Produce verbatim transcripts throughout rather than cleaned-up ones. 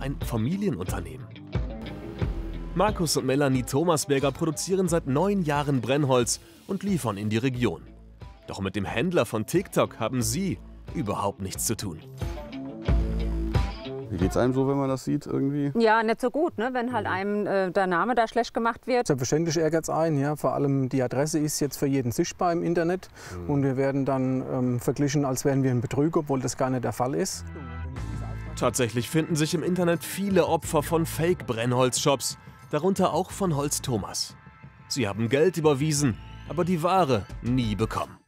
ein Familienunternehmen. Markus und Melanie Thomasberger produzieren seit neun Jahren Brennholz und liefern in die Region. Doch mit dem Händler von TikTok haben sie überhaupt nichts zu tun. Wie geht's einem so, wenn man das sieht irgendwie? Ja, nicht so gut, ne? Wenn halt einem äh, der Name da schlecht gemacht wird. Selbstverständlich ärgert es einen, ja. Vor allem die Adresse ist jetzt für jeden sichtbar im Internet. Mhm. Und wir werden dann ähm, verglichen, als wären wir ein Betrüger, obwohl das gar nicht der Fall ist. Tatsächlich finden sich im Internet viele Opfer von Fake-Brennholz-Shops, darunter auch von Holz Thomas. Sie haben Geld überwiesen, aber die Ware nie bekommen.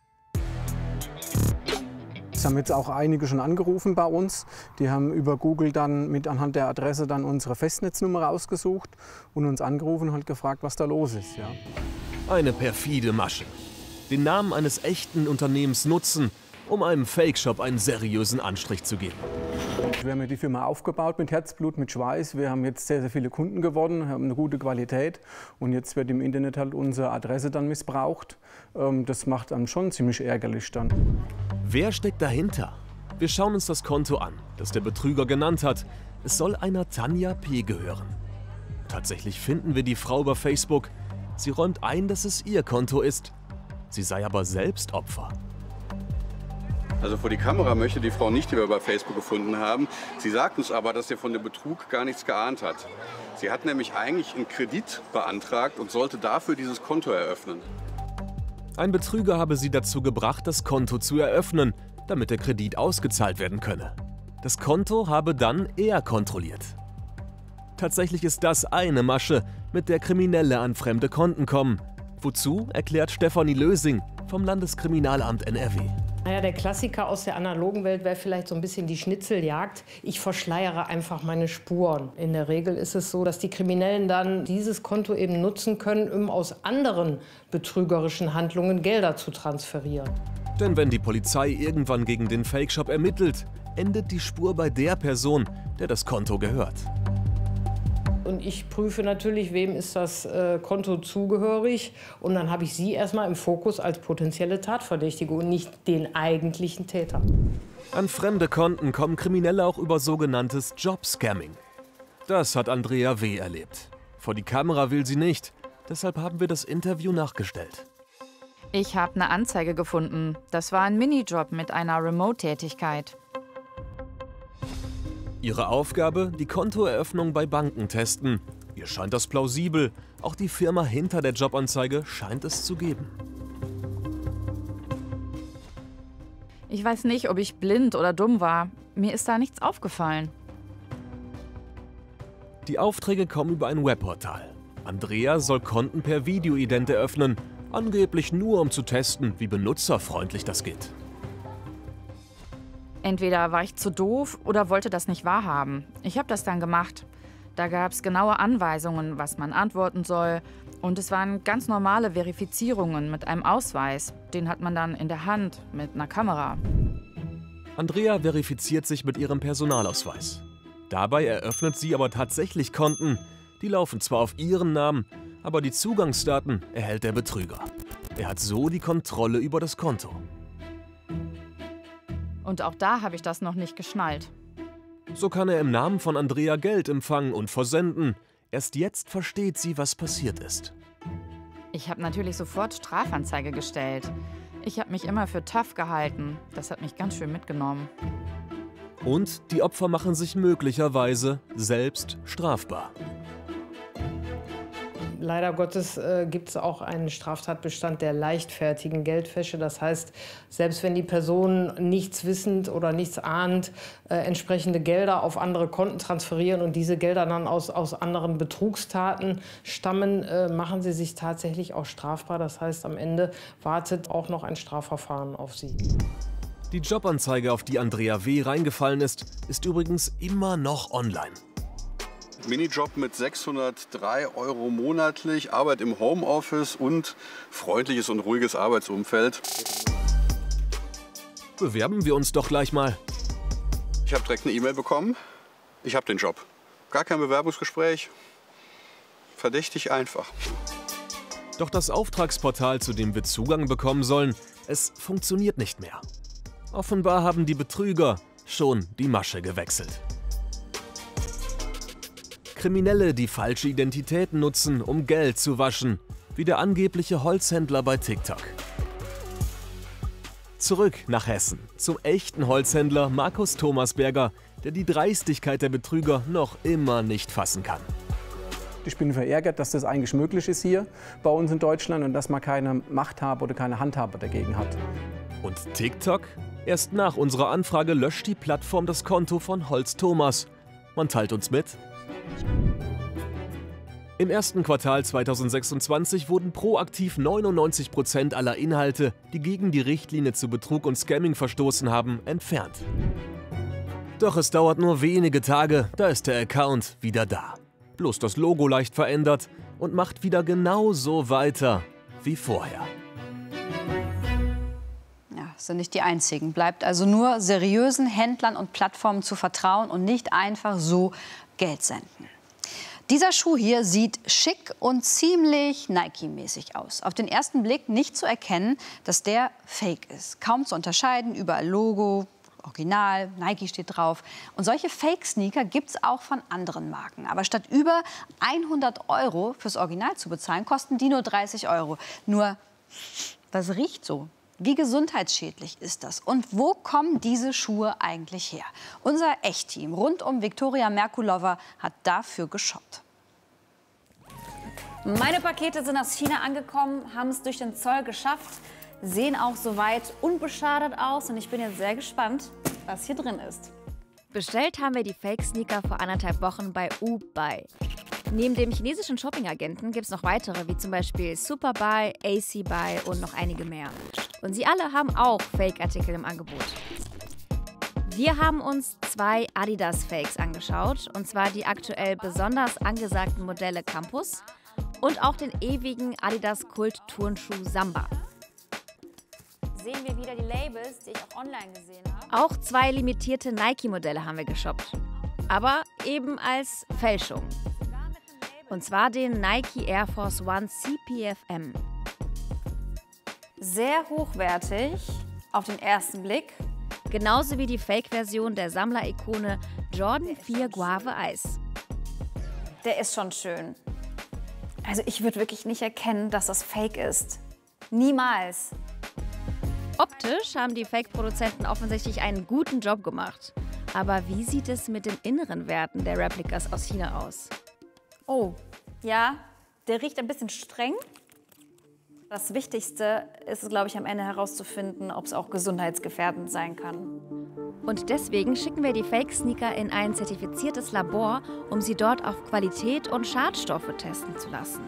Es haben jetzt auch einige schon angerufen bei uns. Die haben über Google dann mit anhand der Adresse dann unsere Festnetznummer rausgesucht und uns angerufen und halt gefragt, was da los ist. Ja. Eine perfide Masche. Den Namen eines echten Unternehmens nutzen, um einem Fake-Shop einen seriösen Anstrich zu geben. Wir haben die Firma aufgebaut mit Herzblut, mit Schweiß. Wir haben jetzt sehr, sehr viele Kunden gewonnen, haben eine gute Qualität. Und jetzt wird im Internet halt unsere Adresse dann missbraucht. Das macht dann schon ziemlich ärgerlich dann. Wer steckt dahinter? Wir schauen uns das Konto an, das der Betrüger genannt hat. Es soll einer Tanja P. gehören. Tatsächlich finden wir die Frau über Facebook. Sie räumt ein, dass es ihr Konto ist. Sie sei aber selbst Opfer. Also vor die Kamera möchte die Frau nicht, die wir bei Facebook gefunden haben. Sie sagt uns aber, dass sie von dem Betrug gar nichts geahnt hat. Sie hat nämlich eigentlich einen Kredit beantragt und sollte dafür dieses Konto eröffnen. Ein Betrüger habe sie dazu gebracht, das Konto zu eröffnen, damit der Kredit ausgezahlt werden könne. Das Konto habe dann er kontrolliert. Tatsächlich ist das eine Masche, mit der Kriminelle an fremde Konten kommen. Wozu, erklärt Stefanie Lösing vom Landeskriminalamt N R W. Naja, der Klassiker aus der analogen Welt wäre vielleicht so ein bisschen die Schnitzeljagd. Ich verschleiere einfach meine Spuren. In der Regel ist es so, dass die Kriminellen dann dieses Konto eben nutzen können, um aus anderen betrügerischen Handlungen Gelder zu transferieren. Denn wenn die Polizei irgendwann gegen den Fake-Shop ermittelt, endet die Spur bei der Person, der das Konto gehört. Und ich prüfe natürlich, wem ist das äh, Konto zugehörig. Und dann habe ich sie erstmal im Fokus als potenzielle Tatverdächtige und nicht den eigentlichen Täter. An fremde Konten kommen Kriminelle auch über sogenanntes Job-Scamming. Das hat Andrea W. erlebt. Vor die Kamera will sie nicht, deshalb haben wir das Interview nachgestellt. Ich habe eine Anzeige gefunden. Das war ein Minijob mit einer Remote-Tätigkeit. Ihre Aufgabe, die Kontoeröffnung bei Banken testen. Ihr scheint das plausibel. Auch die Firma hinter der Jobanzeige scheint es zu geben. Ich weiß nicht, ob ich blind oder dumm war. Mir ist da nichts aufgefallen. Die Aufträge kommen über ein Webportal. Andrea soll Konten per Videoident eröffnen, angeblich nur um zu testen, wie benutzerfreundlich das geht. Entweder war ich zu doof oder wollte das nicht wahrhaben. Ich habe das dann gemacht. Da gab es genaue Anweisungen, was man antworten soll. Und es waren ganz normale Verifizierungen mit einem Ausweis. Den hat man dann in der Hand mit einer Kamera. Andrea verifiziert sich mit ihrem Personalausweis. Dabei eröffnet sie aber tatsächlich Konten. Die laufen zwar auf ihren Namen, aber die Zugangsdaten erhält der Betrüger. Er hat so die Kontrolle über das Konto. Und auch da habe ich das noch nicht geschnallt. So kann er im Namen von Andrea Geld empfangen und versenden. Erst jetzt versteht sie, was passiert ist. Ich habe natürlich sofort Strafanzeige gestellt. Ich habe mich immer für tough gehalten. Das hat mich ganz schön mitgenommen. Und die Opfer machen sich möglicherweise selbst strafbar. Leider Gottes äh, gibt es auch einen Straftatbestand der leichtfertigen Geldwäsche. Das heißt, selbst wenn die Person nichts wissend oder nichts ahnt, äh, entsprechende Gelder auf andere Konten transferieren und diese Gelder dann aus, aus anderen Betrugstaten stammen, äh, machen sie sich tatsächlich auch strafbar. Das heißt, am Ende wartet auch noch ein Strafverfahren auf sie. Die Jobanzeige, auf die Andrea W. reingefallen ist, ist übrigens immer noch online. Minijob mit sechshundertdrei Euro monatlich, Arbeit im Homeoffice und freundliches und ruhiges Arbeitsumfeld. Bewerben wir uns doch gleich mal. Ich habe direkt eine E-Mail bekommen. Ich habe den Job. Gar kein Bewerbungsgespräch. Verdächtig einfach. Doch das Auftragsportal, zu dem wir Zugang bekommen sollen, es funktioniert nicht mehr. Offenbar haben die Betrüger schon die Masche gewechselt. Kriminelle, die falsche Identitäten nutzen, um Geld zu waschen, wie der angebliche Holzhändler bei TikTok. Zurück nach Hessen, zum echten Holzhändler Markus Thomasberger, der die Dreistigkeit der Betrüger noch immer nicht fassen kann. Ich bin verärgert, dass das eigentlich möglich ist hier bei uns in Deutschland und dass man keine Machthaber oder keine Handhaber dagegen hat. Und TikTok? Erst nach unserer Anfrage löscht die Plattform das Konto von Holz Thomas. Man teilt uns mit: Im ersten Quartal zweitausendsechsundzwanzig wurden proaktiv neunundneunzig Prozent aller Inhalte, die gegen die Richtlinie zu Betrug und Scamming verstoßen haben, entfernt. Doch es dauert nur wenige Tage, da ist der Account wieder da. Bloß das Logo leicht verändert und macht wieder genauso weiter wie vorher. Ja, sind nicht die einzigen. Bleibt also nur seriösen Händlern und Plattformen zu vertrauen und nicht einfach so Geld senden. Dieser Schuh hier sieht schick und ziemlich Nike-mäßig aus. Auf den ersten Blick nicht zu erkennen, dass der Fake ist. Kaum zu unterscheiden, überall Logo, Original, Nike steht drauf. Und solche Fake-Sneaker gibt es auch von anderen Marken. Aber statt über hundert Euro fürs Original zu bezahlen, kosten die nur dreißig Euro. Nur, das riecht so. Wie gesundheitsschädlich ist das? Und wo kommen diese Schuhe eigentlich her? Unser Echt-Team rund um Viktoria Merkulova hat dafür geschaut. Meine Pakete sind aus China angekommen, haben es durch den Zoll geschafft, sehen auch soweit unbeschadet aus. Und ich bin jetzt sehr gespannt, was hier drin ist. Bestellt haben wir die Fake-Sneaker vor anderthalb Wochen bei U-Buy. Neben dem chinesischen Shopping-Agenten gibt es noch weitere, wie zum Beispiel Superbuy, A C Buy und noch einige mehr. Und sie alle haben auch Fake-Artikel im Angebot. Wir haben uns zwei Adidas-Fakes angeschaut, und zwar die aktuell besonders angesagten Modelle Campus und auch den ewigen Adidas-Kult-Turnschuh Samba. Sehen wir wieder die Labels, die ich auch online gesehen habe. Auch zwei limitierte Nike-Modelle haben wir geshoppt, aber eben als Fälschung. Und zwar den Nike Air Force One C P F M. Sehr hochwertig auf den ersten Blick. Genauso wie die Fake-Version der Sammler-Ikone Jordan vier Guave Ice. Der ist schon schön. Also ich würde wirklich nicht erkennen, dass das Fake ist. Niemals. Optisch haben die Fake-Produzenten offensichtlich einen guten Job gemacht. Aber wie sieht es mit den inneren Werten der Replikas aus China aus? Oh, ja, der riecht ein bisschen streng. Das Wichtigste ist es, glaube ich, am Ende herauszufinden, ob es auch gesundheitsgefährdend sein kann. Und deswegen schicken wir die Fake-Sneaker in ein zertifiziertes Labor, um sie dort auf Qualität und Schadstoffe testen zu lassen.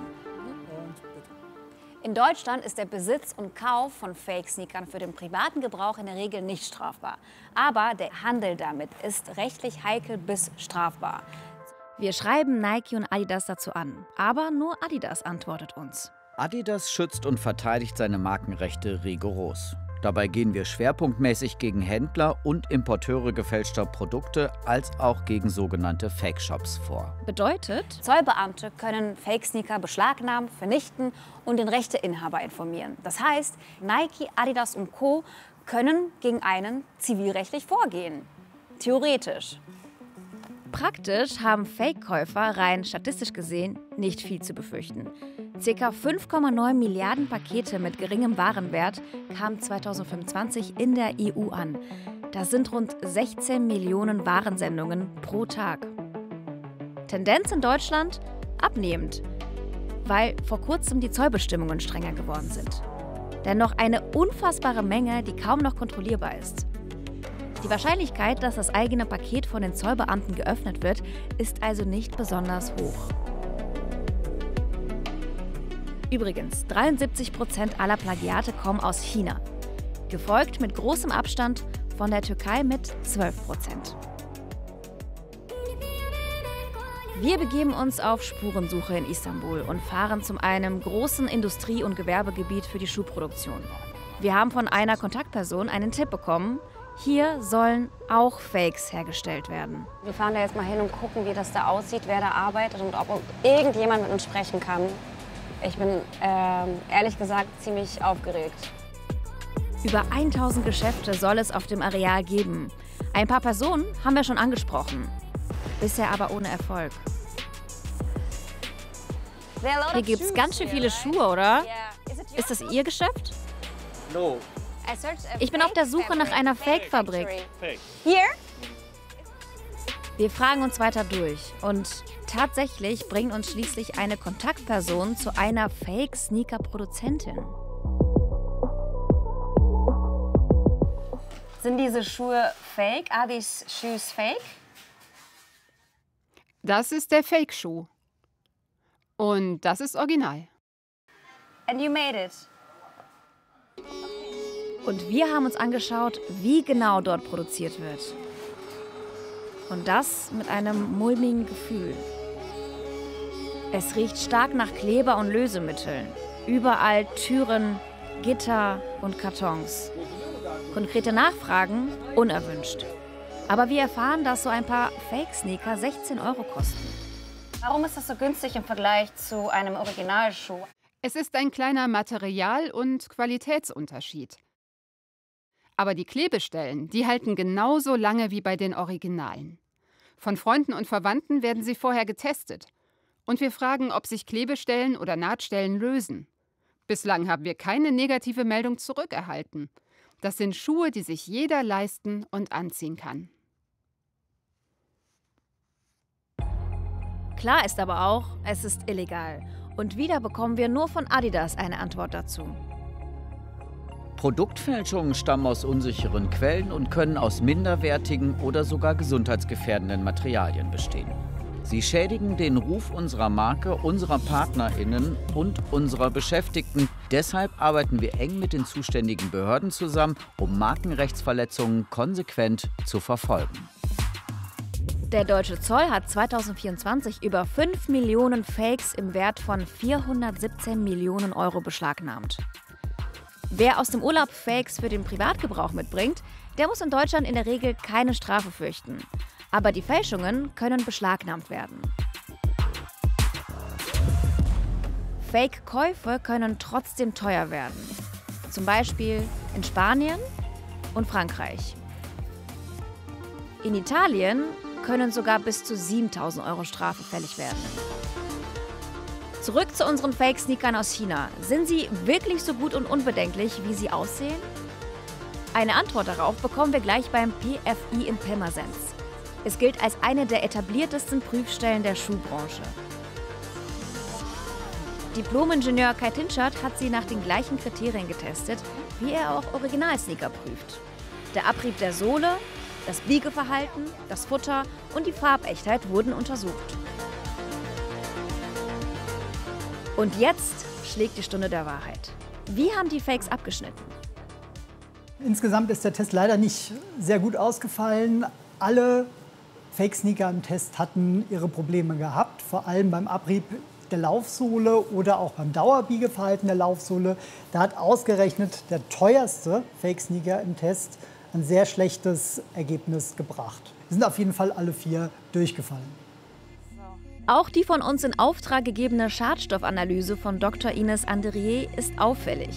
In Deutschland ist der Besitz und Kauf von Fake-Sneakern für den privaten Gebrauch in der Regel nicht strafbar. Aber der Handel damit ist rechtlich heikel bis strafbar. Wir schreiben Nike und Adidas dazu an, aber nur Adidas antwortet uns. Adidas schützt und verteidigt seine Markenrechte rigoros. Dabei gehen wir schwerpunktmäßig gegen Händler und Importeure gefälschter Produkte als auch gegen sogenannte Fake-Shops vor. Bedeutet, Zollbeamte können Fake-Sneaker beschlagnahmen, vernichten und den Rechteinhaber informieren. Das heißt, Nike, Adidas und Co. können gegen einen zivilrechtlich vorgehen. Theoretisch. Praktisch haben Fake-Käufer rein statistisch gesehen nicht viel zu befürchten. Circa fünf Komma neun Milliarden Pakete mit geringem Warenwert kamen zweitausendfünfundzwanzig in der E U an. Das sind rund sechzehn Millionen Warensendungen pro Tag. Tendenz in Deutschland? Abnehmend, weil vor kurzem die Zollbestimmungen strenger geworden sind. Dennoch eine unfassbare Menge, die kaum noch kontrollierbar ist. Die Wahrscheinlichkeit, dass das eigene Paket von den Zollbeamten geöffnet wird, ist also nicht besonders hoch. Übrigens, dreiundsiebzig Prozent aller Plagiate kommen aus China, gefolgt mit großem Abstand von der Türkei mit zwölf Prozent. Wir begeben uns auf Spurensuche in Istanbul und fahren zu einem großen Industrie- und Gewerbegebiet für die Schuhproduktion. Wir haben von einer Kontaktperson einen Tipp bekommen: Hier sollen auch Fakes hergestellt werden. Wir fahren da jetzt mal hin und gucken, wie das da aussieht, wer da arbeitet und ob irgendjemand mit uns sprechen kann. Ich bin äh, ehrlich gesagt ziemlich aufgeregt. Über tausend Geschäfte soll es auf dem Areal geben. Ein paar Personen haben wir schon angesprochen, bisher aber ohne Erfolg. Hier gibt es ganz schön viele Schuhe, oder? Ist das Ihr Geschäft? Ich bin auf der Suche nach einer Fake-Fabrik. Hier? Wir fragen uns weiter durch und tatsächlich bringt uns schließlich eine Kontaktperson zu einer Fake-Sneaker-Produzentin. Sind diese Schuhe fake? Are these shoes fake? Das ist der Fake-Schuh. Und das ist original. And you made it. Und wir haben uns angeschaut, wie genau dort produziert wird. Und das mit einem mulmigen Gefühl. Es riecht stark nach Kleber und Lösemitteln. Überall Türen, Gitter und Kartons. Konkrete Nachfragen unerwünscht. Aber wir erfahren, dass so ein paar Fake-Sneaker sechzehn Euro kosten. Warum ist das so günstig im Vergleich zu einem Originalschuh? Es ist ein kleiner Material- und Qualitätsunterschied. Aber die Klebestellen, die halten genauso lange wie bei den Originalen. Von Freunden und Verwandten werden sie vorher getestet. Und wir fragen, ob sich Klebestellen oder Nahtstellen lösen. Bislang haben wir keine negative Meldung zurückerhalten. Das sind Schuhe, die sich jeder leisten und anziehen kann. Klar ist aber auch, es ist illegal. Und wieder bekommen wir nur von Adidas eine Antwort dazu. Produktfälschungen stammen aus unsicheren Quellen und können aus minderwertigen oder sogar gesundheitsgefährdenden Materialien bestehen. Sie schädigen den Ruf unserer Marke, unserer PartnerInnen und unserer Beschäftigten. Deshalb arbeiten wir eng mit den zuständigen Behörden zusammen, um Markenrechtsverletzungen konsequent zu verfolgen. Der deutsche Zoll hat zweitausendvierundzwanzig über fünf Millionen Fakes im Wert von vierhundertsiebzehn Millionen Euro beschlagnahmt. Wer aus dem Urlaub Fakes für den Privatgebrauch mitbringt, der muss in Deutschland in der Regel keine Strafe fürchten. Aber die Fälschungen können beschlagnahmt werden. Fake-Käufe können trotzdem teuer werden. Zum Beispiel in Spanien und Frankreich. In Italien können sogar bis zu siebentausend Euro Strafe fällig werden. Zurück zu unseren Fake-Sneakern aus China. Sind sie wirklich so gut und unbedenklich, wie sie aussehen? Eine Antwort darauf bekommen wir gleich beim P F I in Pirmasens. Es gilt als eine der etabliertesten Prüfstellen der Schuhbranche. Diplom-Ingenieur Kai Tinschert hat sie nach den gleichen Kriterien getestet, wie er auch Original-Sneaker prüft. Der Abrieb der Sohle, das Biegeverhalten, das Futter und die Farbechtheit wurden untersucht. Und jetzt schlägt die Stunde der Wahrheit. Wie haben die Fakes abgeschnitten? Insgesamt ist der Test leider nicht sehr gut ausgefallen. Alle Fake-Sneaker im Test hatten ihre Probleme gehabt, vor allem beim Abrieb der Laufsohle oder auch beim Dauerbiegeverhalten der Laufsohle. Da hat ausgerechnet der teuerste Fake-Sneaker im Test ein sehr schlechtes Ergebnis gebracht. Wir sind auf jeden Fall alle vier durchgefallen. Auch die von uns in Auftrag gegebene Schadstoffanalyse von Doktor Ines Andrier ist auffällig.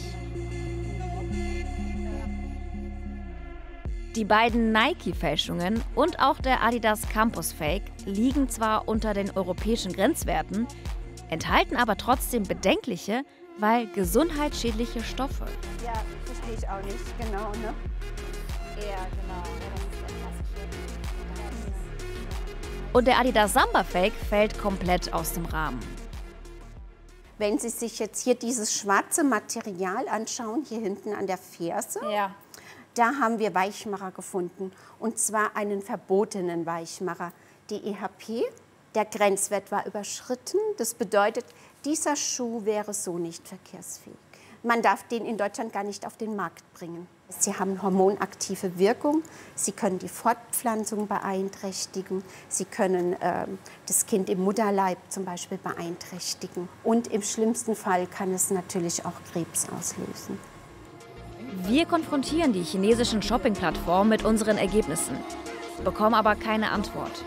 Die beiden Nike-Fälschungen und auch der Adidas Campus Fake liegen zwar unter den europäischen Grenzwerten, enthalten aber trotzdem bedenkliche, weil gesundheitsschädliche Stoffe. Ja, verstehe ich auch nicht, genau, ne? Ja, genau. Und der Adidas Samba Fake fällt komplett aus dem Rahmen. Wenn Sie sich jetzt hier dieses schwarze Material anschauen, hier hinten an der Ferse, ja. Da haben wir Weichmacher gefunden. Und zwar einen verbotenen Weichmacher. Die E H P, der Grenzwert war überschritten. Das bedeutet, dieser Schuh wäre so nicht verkehrsfähig. Man darf den in Deutschland gar nicht auf den Markt bringen. Sie haben hormonaktive Wirkung, sie können die Fortpflanzung beeinträchtigen, sie können äh, das Kind im Mutterleib zum Beispiel beeinträchtigen. Und im schlimmsten Fall kann es natürlich auch Krebs auslösen. Wir konfrontieren die chinesischen Shopping-Plattformen mit unseren Ergebnissen, bekommen aber keine Antwort.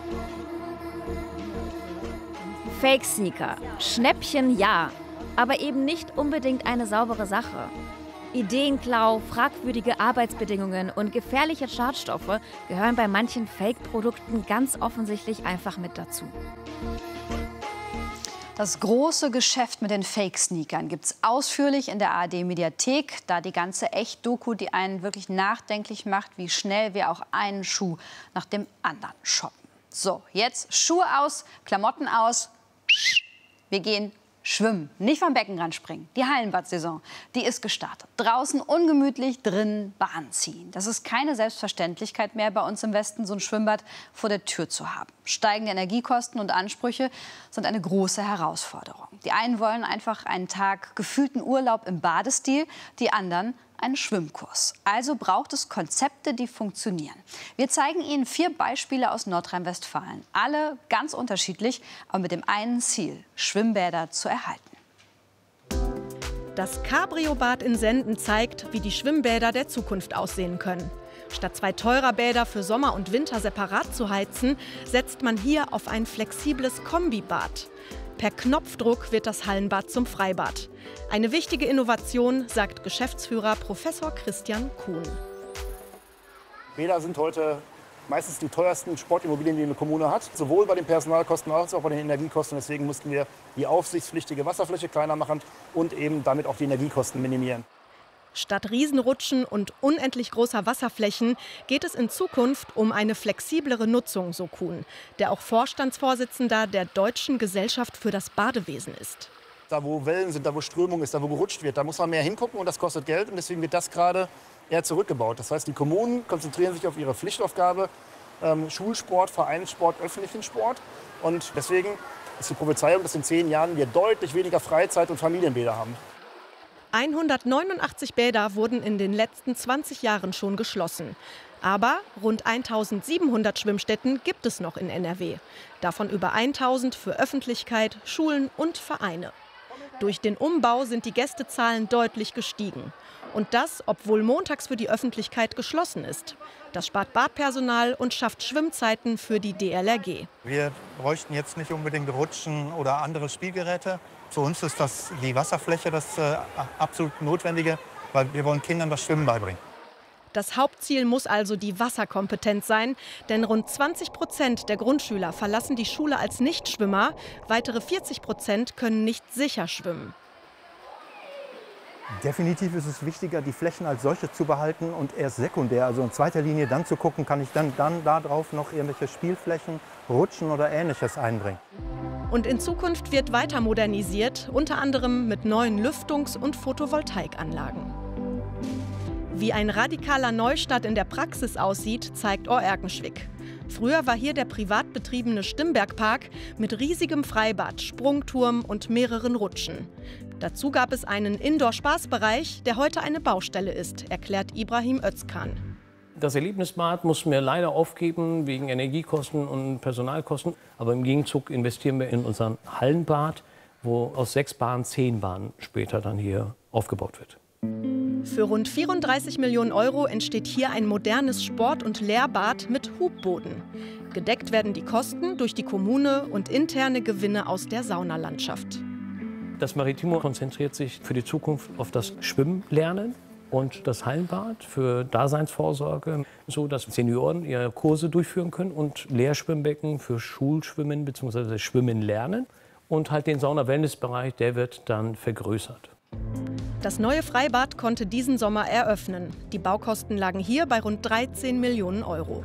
Fake-Sneaker, Schnäppchen ja, aber eben nicht unbedingt eine saubere Sache. Ideenklau, fragwürdige Arbeitsbedingungen und gefährliche Schadstoffe gehören bei manchen Fake-Produkten ganz offensichtlich einfach mit dazu. Das große Geschäft mit den Fake-Sneakern gibt es ausführlich in der A R D-Mediathek. Da die ganze Echt-Doku, die einen wirklich nachdenklich macht, wie schnell wir auch einen Schuh nach dem anderen shoppen. So, jetzt Schuhe aus, Klamotten aus. Wir gehen schwimmen, nicht vom Beckenrand springen. Die Hallenbad-Saison, die ist gestartet. Draußen ungemütlich, drinnen Bahn ziehen. Das ist keine Selbstverständlichkeit mehr bei uns im Westen, so ein Schwimmbad vor der Tür zu haben. Steigende Energiekosten und Ansprüche sind eine große Herausforderung. Die einen wollen einfach einen Tag gefühlten Urlaub im Badestil, die anderen einen Schwimmkurs. Also braucht es Konzepte, die funktionieren. Wir zeigen Ihnen vier Beispiele aus Nordrhein-Westfalen. Alle ganz unterschiedlich, aber mit dem einen Ziel, Schwimmbäder zu erhalten. Das Cabrio-Bad in Senden zeigt, wie die Schwimmbäder der Zukunft aussehen können. Statt zwei teurer Bäder für Sommer und Winter separat zu heizen, setzt man hier auf ein flexibles Kombibad. Per Knopfdruck wird das Hallenbad zum Freibad. Eine wichtige Innovation, sagt Geschäftsführer Professor Christian Kuhn. Bäder sind heute meistens die teuersten Sportimmobilien, die eine Kommune hat. Sowohl bei den Personalkosten als auch bei den Energiekosten. Deswegen mussten wir die aufsichtspflichtige Wasserfläche kleiner machen und eben damit auch die Energiekosten minimieren. Statt Riesenrutschen und unendlich großer Wasserflächen geht es in Zukunft um eine flexiblere Nutzung, so Kuhn, der auch Vorstandsvorsitzender der Deutschen Gesellschaft für das Badewesen ist. Da, wo Wellen sind, da, wo Strömung ist, da, wo gerutscht wird, da muss man mehr hingucken und das kostet Geld. Und deswegen wird das gerade eher zurückgebaut. Das heißt, die Kommunen konzentrieren sich auf ihre Pflichtaufgabe, ähm, Schulsport, Vereinssport, öffentlichen Sport. Und deswegen ist die Prophezeiung, dass in zehn Jahren wir deutlich weniger Freizeit- und Familienbäder haben. hundertneunundachtzig Bäder wurden in den letzten zwanzig Jahren schon geschlossen. Aber rund eintausendsiebenhundert Schwimmstätten gibt es noch in N R W. Davon über tausend für Öffentlichkeit, Schulen und Vereine. Durch den Umbau sind die Gästezahlen deutlich gestiegen. Und das, obwohl montags für die Öffentlichkeit geschlossen ist. Das spart Badpersonal und schafft Schwimmzeiten für die D L R G. Wir bräuchten jetzt nicht unbedingt Rutschen oder andere Spielgeräte. Für uns ist das, die Wasserfläche das äh, absolut Notwendige, weil wir wollen Kindern das Schwimmen beibringen. Das Hauptziel muss also die Wasserkompetenz sein, denn rund zwanzig Prozent der Grundschüler verlassen die Schule als Nichtschwimmer. Weitere vierzig Prozent können nicht sicher schwimmen. Definitiv ist es wichtiger, die Flächen als solche zu behalten und erst sekundär, also in zweiter Linie dann zu gucken, kann ich dann, dann darauf noch irgendwelche Spielflächen, Rutschen oder Ähnliches einbringen. Und in Zukunft wird weiter modernisiert, unter anderem mit neuen Lüftungs- und Photovoltaikanlagen. Wie ein radikaler Neustart in der Praxis aussieht, zeigt Oerkenschwick. Früher war hier der privat betriebene Stimbergpark mit riesigem Freibad, Sprungturm und mehreren Rutschen. Dazu gab es einen Indoor-Spaßbereich, der heute eine Baustelle ist, erklärt Ibrahim Özkan. Das Erlebnisbad mussten wir leider aufgeben wegen Energiekosten und Personalkosten. Aber im Gegenzug investieren wir in unseren Hallenbad, wo aus sechs Bahnen zehn Bahnen später dann hier aufgebaut wird. Für rund vierunddreißig Millionen Euro entsteht hier ein modernes Sport- und Lehrbad mit Hubboden. Gedeckt werden die Kosten durch die Kommune und interne Gewinne aus der Saunalandschaft. Das Maritimo konzentriert sich für die Zukunft auf das Schwimmlernen und das Hallenbad für Daseinsvorsorge, so dass Senioren ihre Kurse durchführen können und Lehrschwimmbecken für Schulschwimmen bzw. Schwimmen lernen. Und halt den Sauna-Wellness-Bereich, der wird dann vergrößert. Das neue Freibad konnte diesen Sommer eröffnen. Die Baukosten lagen hier bei rund dreizehn Millionen Euro.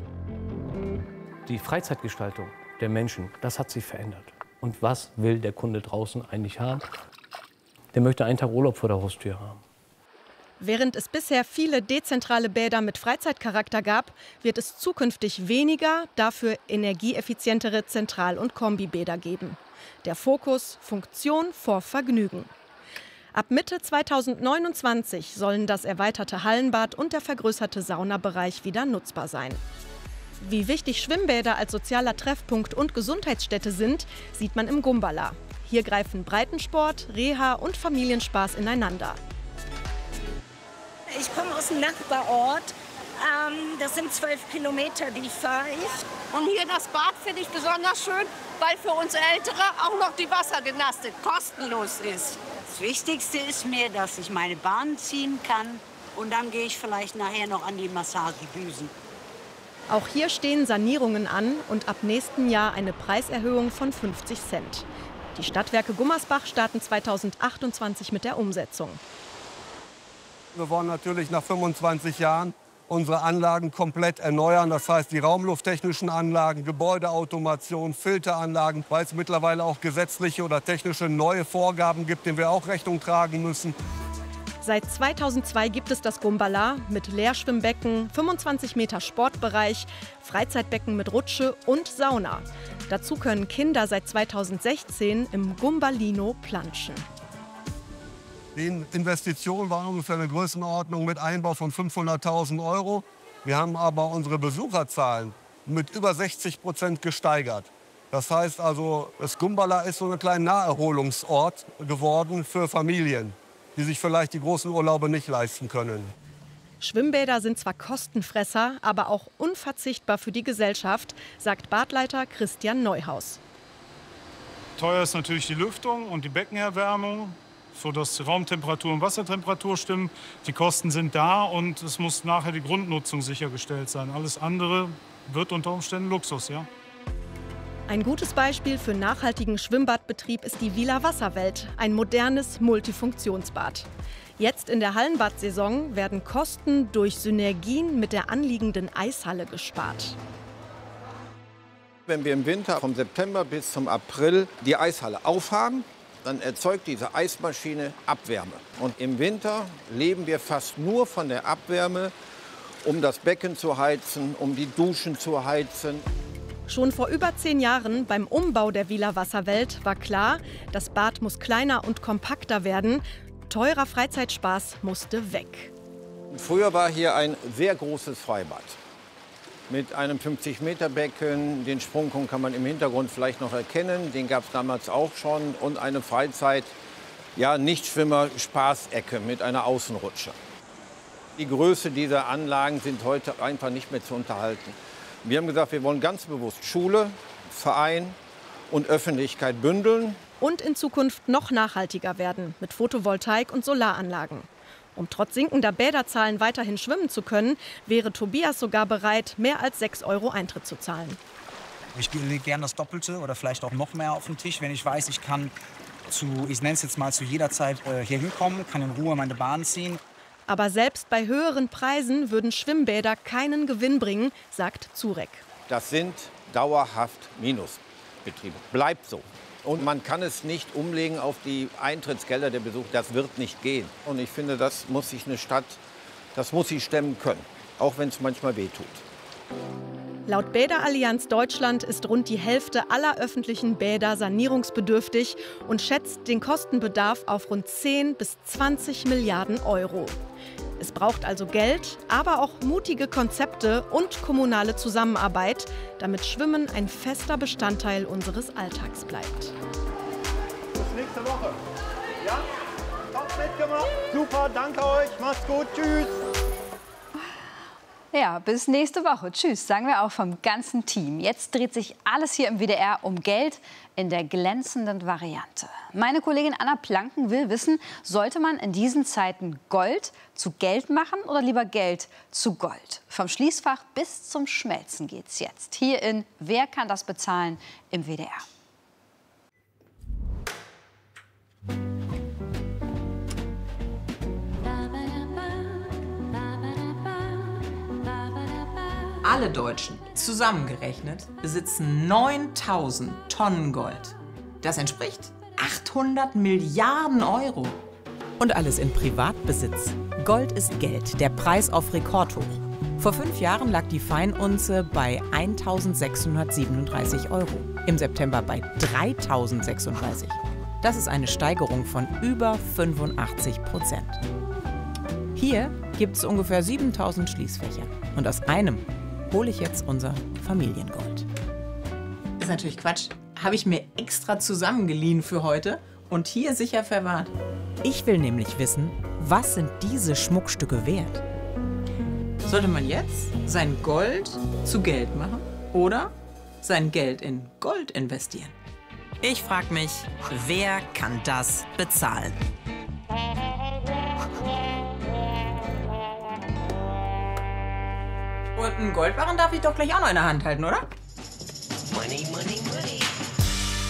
Die Freizeitgestaltung der Menschen, das hat sich verändert. Und was will der Kunde draußen eigentlich haben? Der möchte einen Tag Urlaub vor der Haustür haben. Während es bisher viele dezentrale Bäder mit Freizeitcharakter gab, wird es zukünftig weniger, dafür energieeffizientere Zentral- und Kombibäder geben. Der Fokus: Funktion vor Vergnügen. Ab Mitte zweitausendneunundzwanzig sollen das erweiterte Hallenbad und der vergrößerte Saunabereich wieder nutzbar sein. Wie wichtig Schwimmbäder als sozialer Treffpunkt und Gesundheitsstätte sind, sieht man im Gumbala. Hier greifen Breitensport, Reha und Familienspaß ineinander. Ich komme aus dem Nachbarort. Ähm, das sind zwölf Kilometer, die fahre ich. Und hier das Bad finde ich besonders schön, weil für uns Ältere auch noch die Wassergymnastik kostenlos ist. Das Wichtigste ist mir, dass ich meine Bahn ziehen kann. Und dann gehe ich vielleicht nachher noch an die Massagebüsen. Auch hier stehen Sanierungen an und ab nächsten Jahr eine Preiserhöhung von fünfzig Cent. Die Stadtwerke Gummersbach starten zweitausendachtundzwanzig mit der Umsetzung. Wir wollen natürlich nach fünfundzwanzig Jahren unsere Anlagen komplett erneuern. Das heißt, die raumlufttechnischen Anlagen, Gebäudeautomation, Filteranlagen, weil es mittlerweile auch gesetzliche oder technische neue Vorgaben gibt, denen wir auch Rechnung tragen müssen. Seit zweitausendzwei gibt es das Gumbala mit Leerschwimmbecken, fünfundzwanzig Meter Sportbereich, Freizeitbecken mit Rutsche und Sauna. Dazu können Kinder seit zweitausendsechzehn im Gumbalino planschen. Die Investition war ungefähr eine Größenordnung mit Einbau von fünfhunderttausend Euro. Wir haben aber unsere Besucherzahlen mit über sechzig Prozent gesteigert. Das heißt also, das Gumbala ist so ein kleiner Naherholungsort geworden für Familien, die sich vielleicht die großen Urlaube nicht leisten können. Schwimmbäder sind zwar Kostenfresser, aber auch unverzichtbar für die Gesellschaft, sagt Badleiter Christian Neuhaus. Teuer ist natürlich die Lüftung und die Beckenerwärmung, sodass die Raumtemperatur und Wassertemperatur stimmen. Die Kosten sind da und es muss nachher die Grundnutzung sichergestellt sein. Alles andere wird unter Umständen Luxus, ja. Ein gutes Beispiel für nachhaltigen Schwimmbadbetrieb ist die Wieler Wasserwelt, ein modernes Multifunktionsbad. Jetzt in der Hallenbadsaison werden Kosten durch Synergien mit der anliegenden Eishalle gespart. Wenn wir im Winter vom September bis zum April die Eishalle aufhaben, dann erzeugt diese Eismaschine Abwärme. Und im Winter leben wir fast nur von der Abwärme, um das Becken zu heizen, um die Duschen zu heizen. Schon vor über zehn Jahren beim Umbau der Wieler Wasserwelt war klar, das Bad muss kleiner und kompakter werden. Teurer Freizeitspaß musste weg. Früher war hier ein sehr großes Freibad mit einem fünfzig Meter Becken. Den Sprungpunkt kann man im Hintergrund vielleicht noch erkennen. Den gab es damals auch schon. Und eine Freizeit, ja, Nichtschwimmer-Spaßecke mit einer Außenrutsche. Die Größe dieser Anlagen sind heute einfach nicht mehr zu unterhalten. Wir haben gesagt, wir wollen ganz bewusst Schule, Verein und Öffentlichkeit bündeln. Und in Zukunft noch nachhaltiger werden mit Photovoltaik und Solaranlagen. Um trotz sinkender Bäderzahlen weiterhin schwimmen zu können, wäre Tobias sogar bereit, mehr als sechs Euro Eintritt zu zahlen. Ich lege gerne das Doppelte oder vielleicht auch noch mehr auf den Tisch, wenn ich weiß, ich kann zu, ich nenne es jetzt mal, zu jeder Zeit äh, hier hinkommen, kann in Ruhe meine Bahn ziehen. Aber selbst bei höheren Preisen würden Schwimmbäder keinen Gewinn bringen, sagt Zurek. Das sind dauerhaft Minusbetriebe. Bleibt so. Und man kann es nicht umlegen auf die Eintrittsgelder der Besucher. Das wird nicht gehen. Und ich finde, das muss sich eine Stadt, das muss sie stemmen können, auch wenn es manchmal wehtut. Laut Bäderallianz Deutschland ist rund die Hälfte aller öffentlichen Bäder sanierungsbedürftig und schätzt den Kostenbedarf auf rund zehn bis zwanzig Milliarden Euro. Es braucht also Geld, aber auch mutige Konzepte und kommunale Zusammenarbeit, damit Schwimmen ein fester Bestandteil unseres Alltags bleibt. Bis nächste Woche. Ja? Top mitgemacht. Super, danke euch. Macht's gut. Tschüss. Ja, bis nächste Woche. Tschüss, sagen wir auch vom ganzen Team. Jetzt dreht sich alles hier im W D R um Geld in der glänzenden Variante. Meine Kollegin Anna Planken will wissen, sollte man in diesen Zeiten Gold zu Geld machen oder lieber Geld zu Gold? Vom Schließfach bis zum Schmelzen geht's jetzt. Hier in Wer kann das bezahlen im W D R. Alle Deutschen zusammengerechnet besitzen neuntausend Tonnen Gold. Das entspricht achthundert Milliarden Euro. Und alles in Privatbesitz. Gold ist Geld, der Preis auf Rekordhoch. Vor fünf Jahren lag die Feinunze bei eintausendsechshundertsiebenunddreißig Euro. Im September bei dreitausendsechsunddreißig. Das ist eine Steigerung von über fünfundachtzig Prozent. Hier gibt es ungefähr siebentausend Schließfächer. Und aus einem hole ich jetzt unser Familiengold. Das ist natürlich Quatsch. Habe ich mir extra zusammengeliehen für heute und hier sicher verwahrt. Ich will nämlich wissen, was sind diese Schmuckstücke wert? Sollte man jetzt sein Gold zu Geld machen oder sein Geld in Gold investieren? Ich frage mich, wer kann das bezahlen? Und einen Goldbarren darf ich doch gleich auch noch in der Hand halten, oder? Money, money, money.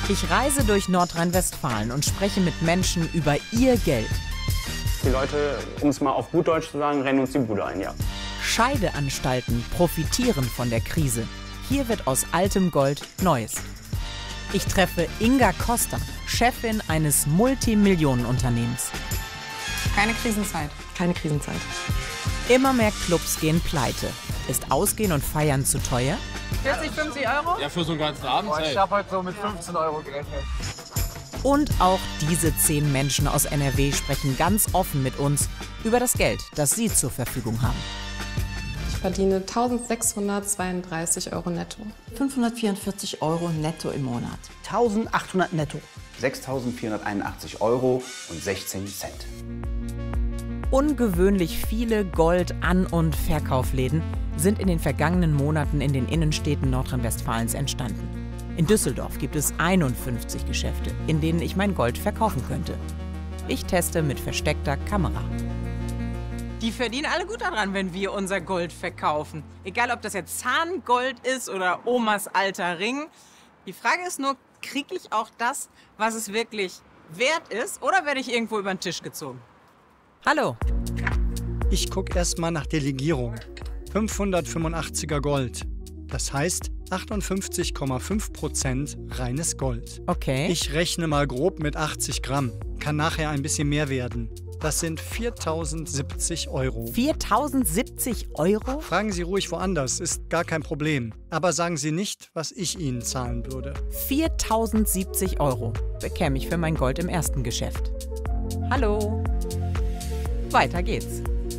Ich reise durch Nordrhein-Westfalen und spreche mit Menschen über ihr Geld. Die Leute, um es mal auf gut Deutsch zu sagen, rennen uns die Bude ein, ja. Scheideanstalten profitieren von der Krise. Hier wird aus altem Gold Neues. Ich treffe Inga Costa, Chefin eines Multimillionenunternehmens. Keine Krisenzeit. Keine Krisenzeit. Immer mehr Clubs gehen pleite. Ist Ausgehen und Feiern zu teuer? vierzig, fünfzig Euro? Ja, für so einen ganzen Abend. Boah, ich habe heute so mit fünfzehn Euro gerechnet. Und auch diese zehn Menschen aus N R W sprechen ganz offen mit uns über das Geld, das sie zur Verfügung haben. Ich verdiene eintausendsechshundertzweiunddreißig Euro netto. fünfhundertvierundvierzig Euro netto im Monat. eintausendachthundert netto. sechstausendvierhunderteinundachtzig Euro und sechzehn Cent. Ungewöhnlich viele Gold-, An- und Verkaufsläden sind in den vergangenen Monaten in den Innenstädten Nordrhein-Westfalens entstanden. In Düsseldorf gibt es einundfünfzig Geschäfte, in denen ich mein Gold verkaufen könnte. Ich teste mit versteckter Kamera. Die verdienen alle gut daran, wenn wir unser Gold verkaufen. Egal, ob das jetzt Zahngold ist oder Omas alter Ring. Die Frage ist nur, kriege ich auch das, was es wirklich wert ist, oder werde ich irgendwo über den Tisch gezogen? Hallo. Ich gucke erst mal nach der Legierung. fünfhundertfünfundachtziger Gold. Das heißt achtundfünfzig Komma fünf Prozent reines Gold. Okay. Ich rechne mal grob mit achtzig Gramm. Kann nachher ein bisschen mehr werden. Das sind viertausendsiebzig Euro. viertausendsiebzig Euro? Fragen Sie ruhig woanders, ist gar kein Problem. Aber sagen Sie nicht, was ich Ihnen zahlen würde. viertausendsiebzig Euro bekäme ich für mein Gold im ersten Geschäft. Hallo. Weiter geht's.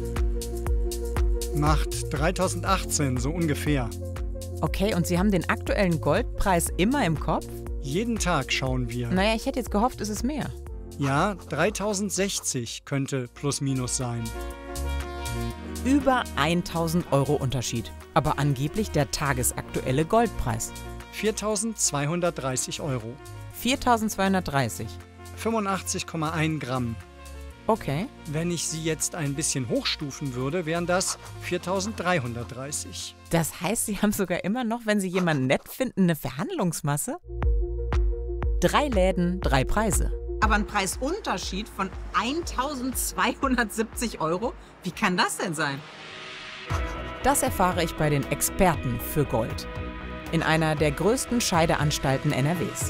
Macht dreitausendachtzehn, so ungefähr. Okay, und Sie haben den aktuellen Goldpreis immer im Kopf? Jeden Tag schauen wir. Naja, ich hätte jetzt gehofft, es ist mehr. Ja, dreitausendsechzig könnte plus minus sein. Über eintausend Euro Unterschied. Aber angeblich der tagesaktuelle Goldpreis. viertausendzweihundertdreißig Euro. viertausendzweihundertdreißig. fünfundachtzig Komma eins Gramm. Okay. Wenn ich sie jetzt ein bisschen hochstufen würde, wären das viertausenddreihundertdreißig. Das heißt, Sie haben sogar immer noch, wenn Sie jemanden nett finden, eine Verhandlungsmasse? Drei Läden, drei Preise. Aber ein Preisunterschied von eintausendzweihundertsiebzig Euro? Wie kann das denn sein? Das erfahre ich bei den Experten für Gold. In einer der größten Scheideanstalten N R Ws.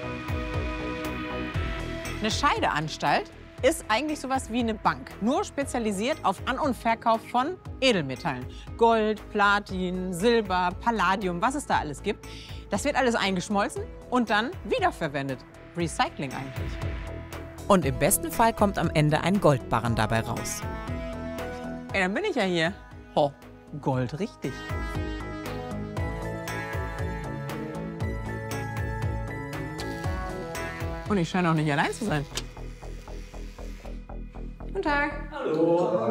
Eine Scheideanstalt ist eigentlich sowas wie eine Bank, nur spezialisiert auf An- und Verkauf von Edelmetallen. Gold, Platin, Silber, Palladium, was es da alles gibt. Das wird alles eingeschmolzen und dann wiederverwendet. Recycling eigentlich. Und im besten Fall kommt am Ende ein Goldbarren dabei raus. Ey, dann bin ich ja hier. Oh, Gold richtig. Und ich scheine auch nicht allein zu sein. Guten Tag. Hallo.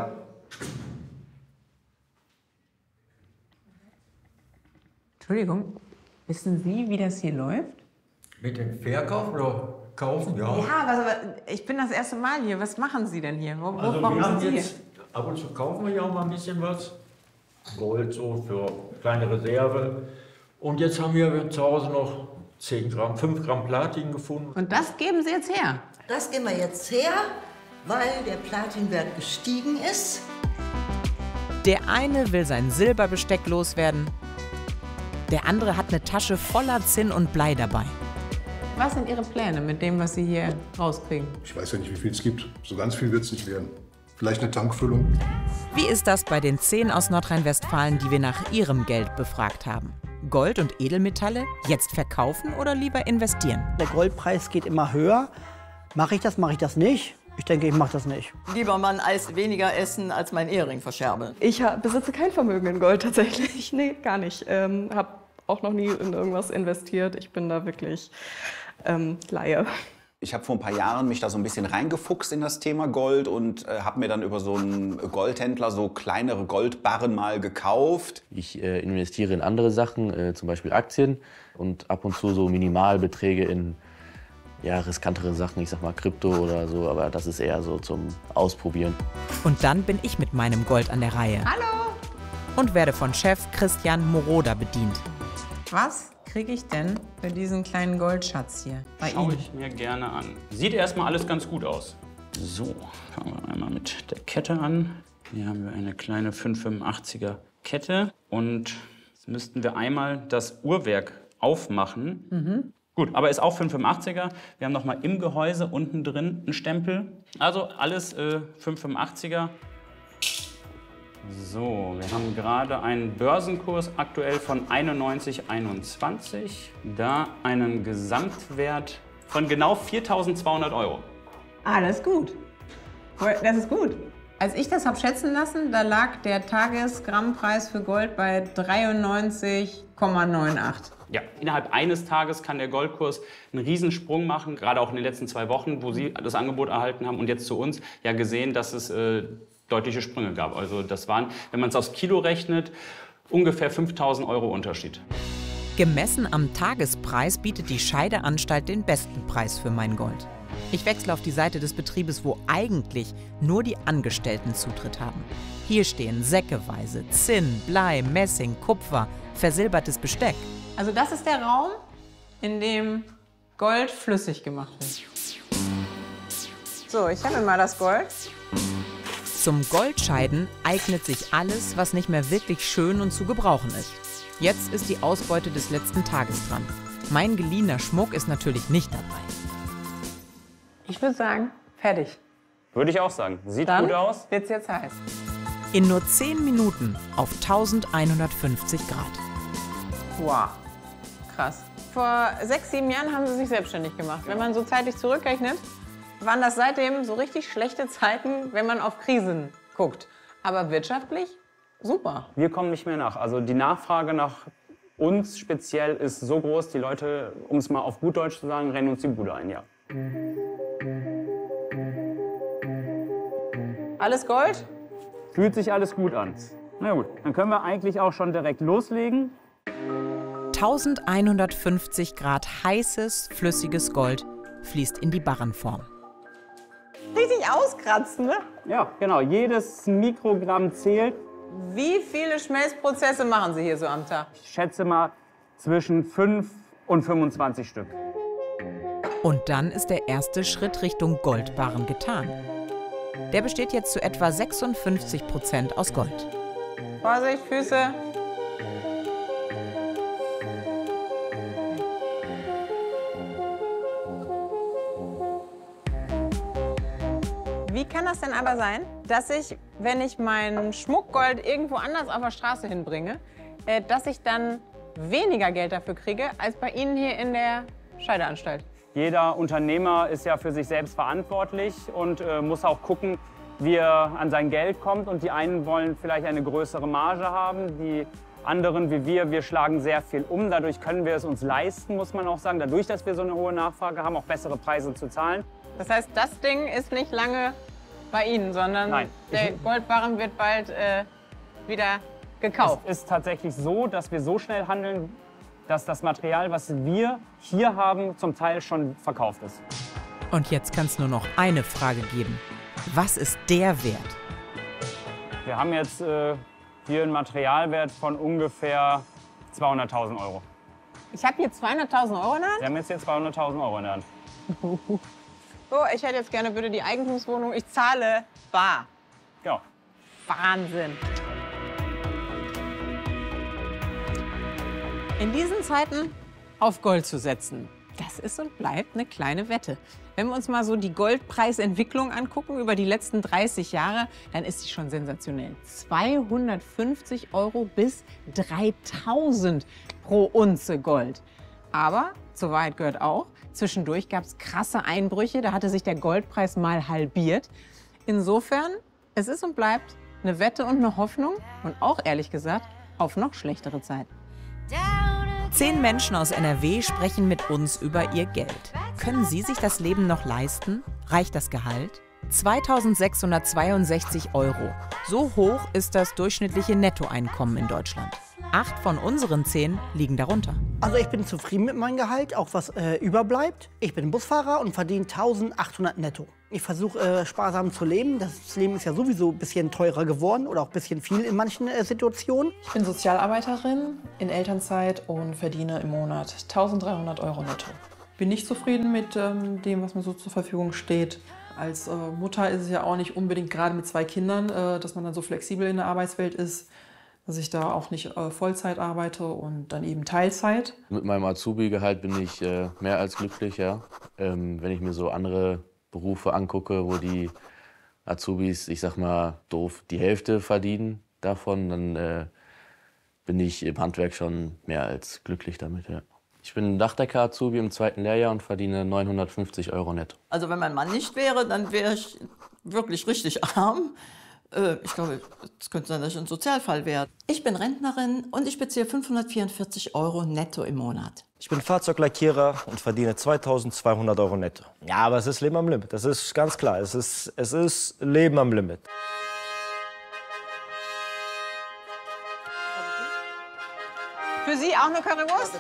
Entschuldigung, wissen Sie, wie das hier läuft? Mit dem Verkauf oder Kaufen, ja. Ja, was, aber ich bin das erste Mal hier. Was machen Sie denn hier? Wo, wo, Also warum wir haben sind Sie jetzt, hier? ab und zu kaufen wir ja auch mal ein bisschen was. Gold so für kleine Reserve. Und jetzt haben wir zu Hause noch zehn Gramm, fünf Gramm Platin gefunden. Und das geben Sie jetzt her? Das geben wir jetzt her, weil der Platinwert gestiegen ist. Der eine will sein Silberbesteck loswerden. Der andere hat eine Tasche voller Zinn und Blei dabei. Was sind Ihre Pläne mit dem, was Sie hier rauskriegen? Ich weiß ja nicht, wie viel es gibt. So ganz viel wird es nicht werden. Vielleicht eine Tankfüllung. Wie ist das bei den zehn aus Nordrhein-Westfalen, die wir nach ihrem Geld befragt haben? Gold und Edelmetalle jetzt verkaufen oder lieber investieren? Der Goldpreis geht immer höher. Mache ich das, mache ich das nicht? Ich denke, ich mache das nicht. Lieber mal ein Eis weniger essen, als mein Ehering verscherbeln. Ich besitze kein Vermögen in Gold tatsächlich. Nee, gar nicht. Ähm, habe auch noch nie in irgendwas investiert. Ich bin da wirklich ähm, Laie. Ich habe vor ein paar Jahren mich da so ein bisschen reingefuchst in das Thema Gold und äh, habe mir dann über so einen Goldhändler so kleinere Goldbarren mal gekauft. Ich äh, investiere in andere Sachen, äh, zum Beispiel Aktien und ab und zu so Minimalbeträge in ja, riskantere Sachen, ich sag mal Krypto oder so, aber das ist eher so zum Ausprobieren. Und dann bin ich mit meinem Gold an der Reihe. Hallo! Und werde von Chef Christian Moroder bedient. Was kriege ich denn für diesen kleinen Goldschatz hier bei Schau Ihnen? ich mir gerne an. Sieht erstmal alles ganz gut aus. So, fangen wir einmal mit der Kette an. Hier haben wir eine kleine fünfhundertfünfundachtziger Kette und jetzt müssten wir einmal das Uhrwerk aufmachen. Mhm. Gut, aber ist auch fünfhundertfünfundachtziger. Wir haben noch mal im Gehäuse unten drin einen Stempel. Also alles äh, fünfhundertfünfundachtziger. So, wir haben gerade einen Börsenkurs aktuell von einundneunzig Komma einundzwanzig. Da einen Gesamtwert von genau viertausendzweihundert Euro. Alles gut. Das ist gut. Als ich das habe schätzen lassen, da lag der Tagesgrammpreis für Gold bei dreiundneunzig Komma achtundneunzig. Ja, innerhalb eines Tages kann der Goldkurs einen Riesensprung machen, gerade auch in den letzten zwei Wochen, wo Sie das Angebot erhalten haben und jetzt zu uns ja gesehen, dass es äh, deutliche Sprünge gab. Also das waren, wenn man es aufs Kilo rechnet, ungefähr fünftausend Euro Unterschied. Gemessen am Tagespreis bietet die Scheideanstalt den besten Preis für mein Gold. Ich wechsle auf die Seite des Betriebes, wo eigentlich nur die Angestellten Zutritt haben. Hier stehen säckeweise Zinn, Blei, Messing, Kupfer, versilbertes Besteck. Also das ist der Raum, in dem Gold flüssig gemacht wird. So, ich habe mal das Gold. Zum Goldscheiden eignet sich alles, was nicht mehr wirklich schön und zu gebrauchen ist. Jetzt ist die Ausbeute des letzten Tages dran. Mein geliehener Schmuck ist natürlich nicht dabei. Ich würde sagen, fertig. Würde ich auch sagen. Sieht Dann gut aus. Wird's jetzt heiß. In nur zehn Minuten auf eintausendeinhundertfünfzig Grad. Wow, krass. Vor sechs, sieben Jahren haben Sie sich selbstständig gemacht. Wenn man so zeitlich zurückrechnet, waren das seitdem so richtig schlechte Zeiten, wenn man auf Krisen guckt. Aber wirtschaftlich super. Wir kommen nicht mehr nach. Also die Nachfrage nach uns speziell ist so groß, die Leute, um es mal auf gut Deutsch zu sagen, rennen uns die Bude ein, ja. Alles Gold? Fühlt sich alles gut an. Na gut, dann können wir eigentlich auch schon direkt loslegen. eintausendeinhundertfünfzig Grad heißes, flüssiges Gold fließt in die Barrenform. Richtig auskratzen, ne? Ja, genau. Jedes Mikrogramm zählt. Wie viele Schmelzprozesse machen Sie hier so am Tag? Ich schätze mal zwischen fünf und fünfundzwanzig Stück. Und dann ist der erste Schritt Richtung Goldbarren getan. Der besteht jetzt zu etwa sechsundfünfzig Prozent aus Gold. Vorsicht, Füße. Wie kann das denn aber sein, dass ich, wenn ich mein Schmuckgold irgendwo anders auf der Straße hinbringe, äh, dass ich dann weniger Geld dafür kriege, als bei Ihnen hier in der Scheideanstalt? Jeder Unternehmer ist ja für sich selbst verantwortlich und äh, muss auch gucken, wie er an sein Geld kommt. Und die einen wollen vielleicht eine größere Marge haben, die anderen wie wir, wir schlagen sehr viel um. Dadurch können wir es uns leisten, muss man auch sagen. Dadurch, dass wir so eine hohe Nachfrage haben, auch bessere Preise zu zahlen. Das heißt, das Ding ist nicht lange bei Ihnen, sondern Nein. der Goldbarren wird bald äh, wieder gekauft. Es ist tatsächlich so, dass wir so schnell handeln, dass das Material, was wir hier haben, zum Teil schon verkauft ist. Und jetzt kann es nur noch eine Frage geben. Was ist der Wert? Wir haben jetzt äh, hier einen Materialwert von ungefähr zweihunderttausend Euro. Ich habe hier zweihunderttausend Euro in der Hand? Wir haben jetzt hier zweihunderttausend Euro in der Hand. So, ich hätte jetzt gerne bitte die Eigentumswohnung. Ich zahle bar. Ja. Wahnsinn. In diesen Zeiten auf Gold zu setzen, das ist und bleibt eine kleine Wette. Wenn wir uns mal so die Goldpreisentwicklung angucken über die letzten dreißig Jahre, dann ist sie schon sensationell. zweihundertfünfzig Euro bis dreitausend pro Unze Gold. Aber zur Wahrheit gehört auch, zwischendurch gab es krasse Einbrüche, da hatte sich der Goldpreis mal halbiert. Insofern, es ist und bleibt eine Wette und eine Hoffnung und auch ehrlich gesagt auf noch schlechtere Zeiten. Zehn Menschen aus N R W sprechen mit uns über ihr Geld. Können Sie sich das Leben noch leisten? Reicht das Gehalt? zweitausendsechshundertzweiundsechzig Euro. So hoch ist das durchschnittliche Nettoeinkommen in Deutschland. Acht von unseren zehn liegen darunter. Also ich bin zufrieden mit meinem Gehalt, auch was äh, überbleibt. Ich bin Busfahrer und verdiene eintausendachthundert netto. Ich versuche äh, sparsam zu leben. Das Leben ist ja sowieso ein bisschen teurer geworden oder auch ein bisschen viel in manchen äh, Situationen. Ich bin Sozialarbeiterin in Elternzeit und verdiene im Monat eintausenddreihundert Euro netto. Bin nicht zufrieden mit ähm, dem, was mir so zur Verfügung steht. Als äh, Mutter ist es ja auch nicht unbedingt, gerade mit zwei Kindern, äh, dass man dann so flexibel in der Arbeitswelt ist, dass ich da auch nicht äh, Vollzeit arbeite und dann eben Teilzeit. Mit meinem Azubi-Gehalt bin ich äh, mehr als glücklich, ja. Ähm, wenn ich mir so andere Berufe angucke, wo die Azubis, ich sag mal doof, die Hälfte verdienen davon, dann äh, bin ich im Handwerk schon mehr als glücklich damit, ja. Ich bin Dachdecker-Azubi im zweiten Lehrjahr und verdiene neunhundertfünfzig Euro netto. Also wenn mein Mann nicht wäre, dann wäre ich wirklich richtig arm. Äh, ich glaube, es könnte sein, dass ich ein Sozialfall wäre. Ich bin Rentnerin und ich beziehe fünfhundertvierundvierzig Euro netto im Monat. Ich bin Fahrzeuglackierer und verdiene zweitausendzweihundert Euro netto. Ja, aber es ist Leben am Limit, das ist ganz klar. Es ist, es ist Leben am Limit. Für Sie auch eine Currywurst?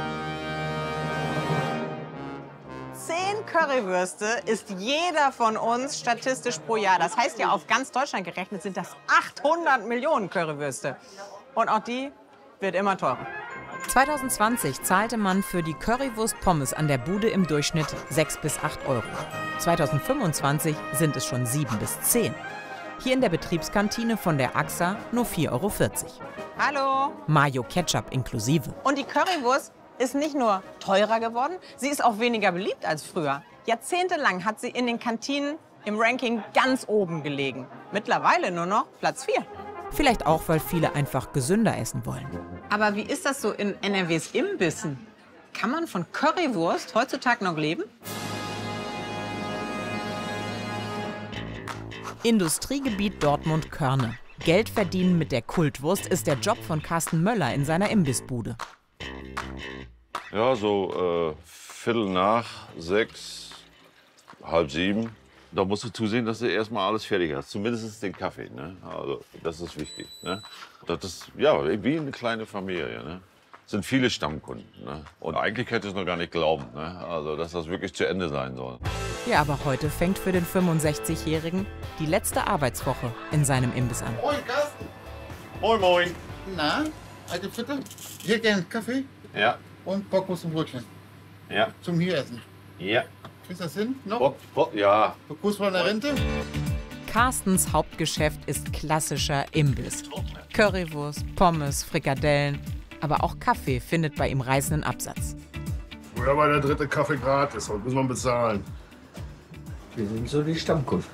Zehn Currywürste isst jeder von uns statistisch pro Jahr. Das heißt ja, auf ganz Deutschland gerechnet sind das achthundert Millionen Currywürste. Und auch die wird immer teurer. zweitausendzwanzig zahlte man für die Currywurst Pommes an der Bude im Durchschnitt sechs bis acht Euro. zweitausendfünfundzwanzig sind es schon sieben bis zehn. Hier in der Betriebskantine von der A X A nur vier Euro vierzig. Hallo. Mayo Ketchup inklusive. Und die Currywurst ist nicht nur teurer geworden, sie ist auch weniger beliebt als früher. Jahrzehntelang hat sie in den Kantinen im Ranking ganz oben gelegen. Mittlerweile nur noch Platz vier. Vielleicht auch, weil viele einfach gesünder essen wollen. Aber wie ist das so in N R Ws Imbissen? Kann man von Currywurst heutzutage noch leben? Industriegebiet Dortmund-Körne. Geld verdienen mit der Kultwurst ist der Job von Carsten Möller in seiner Imbissbude. Ja, so äh, Viertel nach sechs, halb sieben. Da musst du zusehen, dass du erstmal alles fertig hast. Zumindest den Kaffee. Ne? Also, das ist wichtig. Ne? Das ist ja wie eine kleine Familie. Ne? Es sind viele Stammkunden. Ne? Und eigentlich hätte ich es noch gar nicht glauben, ne? Also, dass das wirklich zu Ende sein soll. Ja, aber heute fängt für den fünfundsechzigjährigen die letzte Arbeitswoche in seinem Imbiss an. Moin, Carsten. Moin, moin. Na, alte Fritte? Hier gerne Kaffee? Ja. Und Bockwurst und Brötchen. Ja. Zum hier essen. Ja. Kriegst du das hin? Noch? Bock, Bock, ja. Du Kuss von der Rente? Carstens Hauptgeschäft ist klassischer Imbiss. Currywurst, Pommes, Frikadellen, aber auch Kaffee findet bei ihm reißenden Absatz. Früher war der dritte Kaffee gratis, heute muss man bezahlen. Wir sind so die Stammkunden.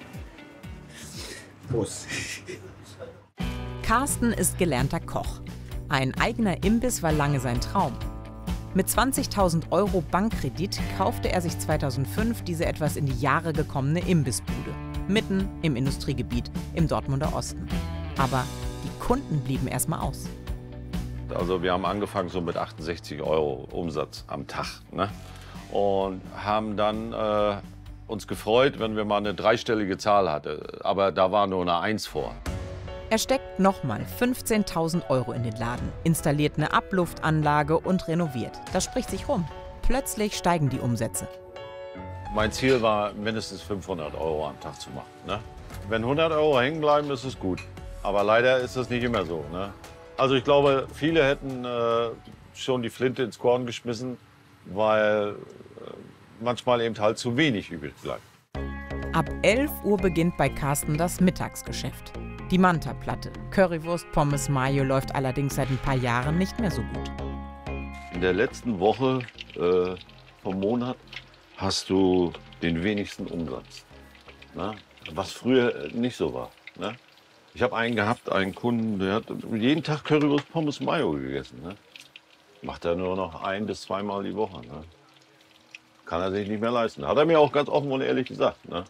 Prost. Carsten ist gelernter Koch. Ein eigener Imbiss war lange sein Traum. Mit zwanzigtausend Euro Bankkredit kaufte er sich zweitausendfünf diese etwas in die Jahre gekommene Imbissbude. Mitten im Industriegebiet im Dortmunder Osten. Aber die Kunden blieben erstmal aus. Also wir haben angefangen so mit achtundsechzig Euro Umsatz am Tag. Ne? Und haben dann äh, uns gefreut, wenn wir mal eine dreistellige Zahl hatten. Aber da war nur eine Eins vor. Er steckt nochmal fünfzehntausend Euro in den Laden, installiert eine Abluftanlage und renoviert. Das spricht sich rum. Plötzlich steigen die Umsätze. Mein Ziel war, mindestens fünfhundert Euro am Tag zu machen. Ne? Wenn hundert Euro hängen bleiben, ist es gut. Aber leider ist das nicht immer so. Ne? Also ich glaube, viele hätten äh, schon die Flinte ins Korn geschmissen, weil äh, manchmal eben halt zu wenig übrig bleibt. Ab elf Uhr beginnt bei Carsten das Mittagsgeschäft. Die Manta-Platte, Currywurst, Pommes, Mayo läuft allerdings seit ein paar Jahren nicht mehr so gut. In der letzten Woche äh, vom Monat hast du den wenigsten Umsatz. Ne? Was früher nicht so war. Ne? Ich habe einen gehabt, einen Kunden, der hat jeden Tag Currywurst, Pommes, Mayo gegessen. Ne? Macht er nur noch ein- bis zweimal die Woche. Ne? Kann er sich nicht mehr leisten. Hat er mir auch ganz offen und ehrlich gesagt. Ne?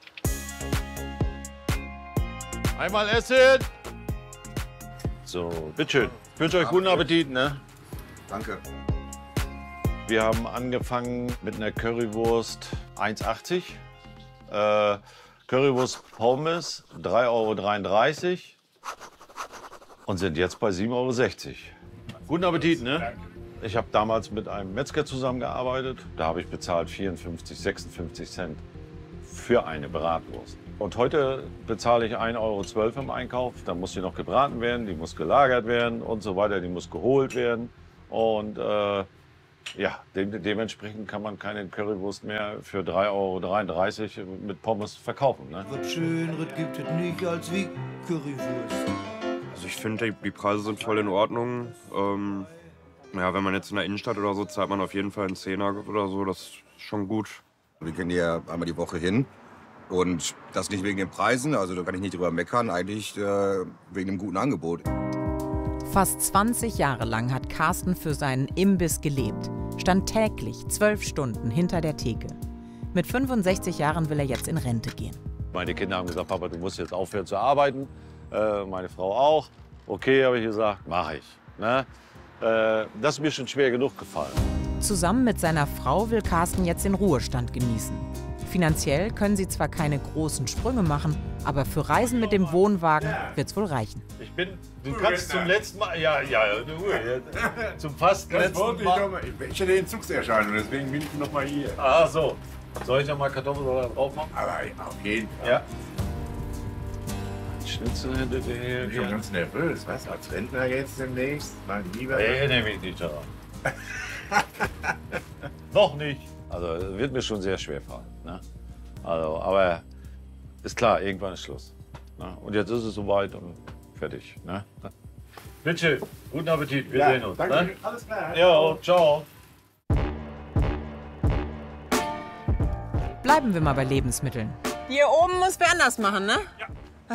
Einmal essen. So, bitteschön. Ich wünsche euch guten Appetit. Ne? Danke. Wir haben angefangen mit einer Currywurst eins achtzig. Äh, Currywurst Pommes drei Euro dreiunddreißig und sind jetzt bei sieben Euro sechzig. Guten Appetit, ne? Ich habe damals mit einem Metzger zusammengearbeitet. Da habe ich bezahlt vierundfünfzig, sechsundfünfzig Cent für eine Bratwurst. Und heute bezahle ich ein Euro zwölf im Einkauf. Da muss die noch gebraten werden, die muss gelagert werden und so weiter. Die muss geholt werden. Und äh, ja, de dementsprechend kann man keine Currywurst mehr für drei Euro dreiunddreißig mit Pommes verkaufen. Ne? Was Schöneres gibt es nicht als wie Currywurst. Also ich finde, die Preise sind voll in Ordnung. Ähm, ja, wenn man jetzt in der Innenstadt oder so, zahlt man auf jeden Fall einen Zehner oder so. Das ist schon gut. Wir gehen hier einmal die Woche hin. Und das nicht wegen den Preisen, also da kann ich nicht drüber meckern, eigentlich äh, wegen dem guten Angebot. Fast zwanzig Jahre lang hat Carsten für seinen Imbiss gelebt, stand täglich zwölf Stunden hinter der Theke. Mit fünfundsechzig Jahren will er jetzt in Rente gehen. Meine Kinder haben gesagt, Papa, du musst jetzt aufhören zu arbeiten. Äh, meine Frau auch. Okay, habe ich gesagt, mache ich. Ne? Äh, das ist mir schon schwer genug gefallen. Zusammen mit seiner Frau will Carsten jetzt den Ruhestand genießen. Finanziell können sie zwar keine großen Sprünge machen, aber für Reisen mit dem Wohnwagen wird's wohl reichen. Ich bin, du kannst zum letzten Mal, ja, ja, du, zum fast Das letzten wollte ich Mal. doch mal. Ich hatte Entzugserscheinung, deswegen bin ich noch mal hier. Ah, so. Soll ich noch mal Kartoffelsalat da drauf machen? Aber auf jeden Fall. Ja. Schnitzel hinter dir. Ich bin schon ganz nervös, was? Als Rentner jetzt demnächst? Mein Lieber. Nee, nehme ich nicht daran. Noch nicht. Also wird mir schon sehr schwer fallen. Ne? Also, aber ist klar, irgendwann ist Schluss. Ne? Und jetzt ist es soweit und fertig. Ne? Bitte, guten Appetit, wir Ja, sehen uns. danke. Ne? Alles klar. Ja, ciao. Bleiben wir mal bei Lebensmitteln. Hier oben muss wer anders machen, ne? Ja.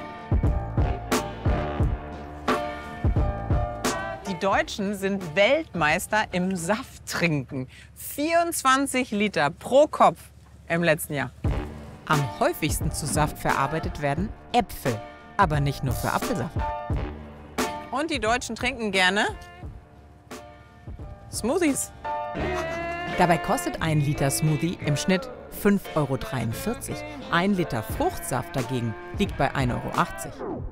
Die Deutschen sind Weltmeister im Safttrinken. vierundzwanzig Liter pro Kopf im letzten Jahr. Am häufigsten zu Saft verarbeitet werden Äpfel, aber nicht nur für Apfelsaft. Und die Deutschen trinken gerne Smoothies. Dabei kostet ein Liter Smoothie im Schnitt fünf Euro dreiundvierzig. Ein Liter Fruchtsaft dagegen liegt bei ein Euro achtzig.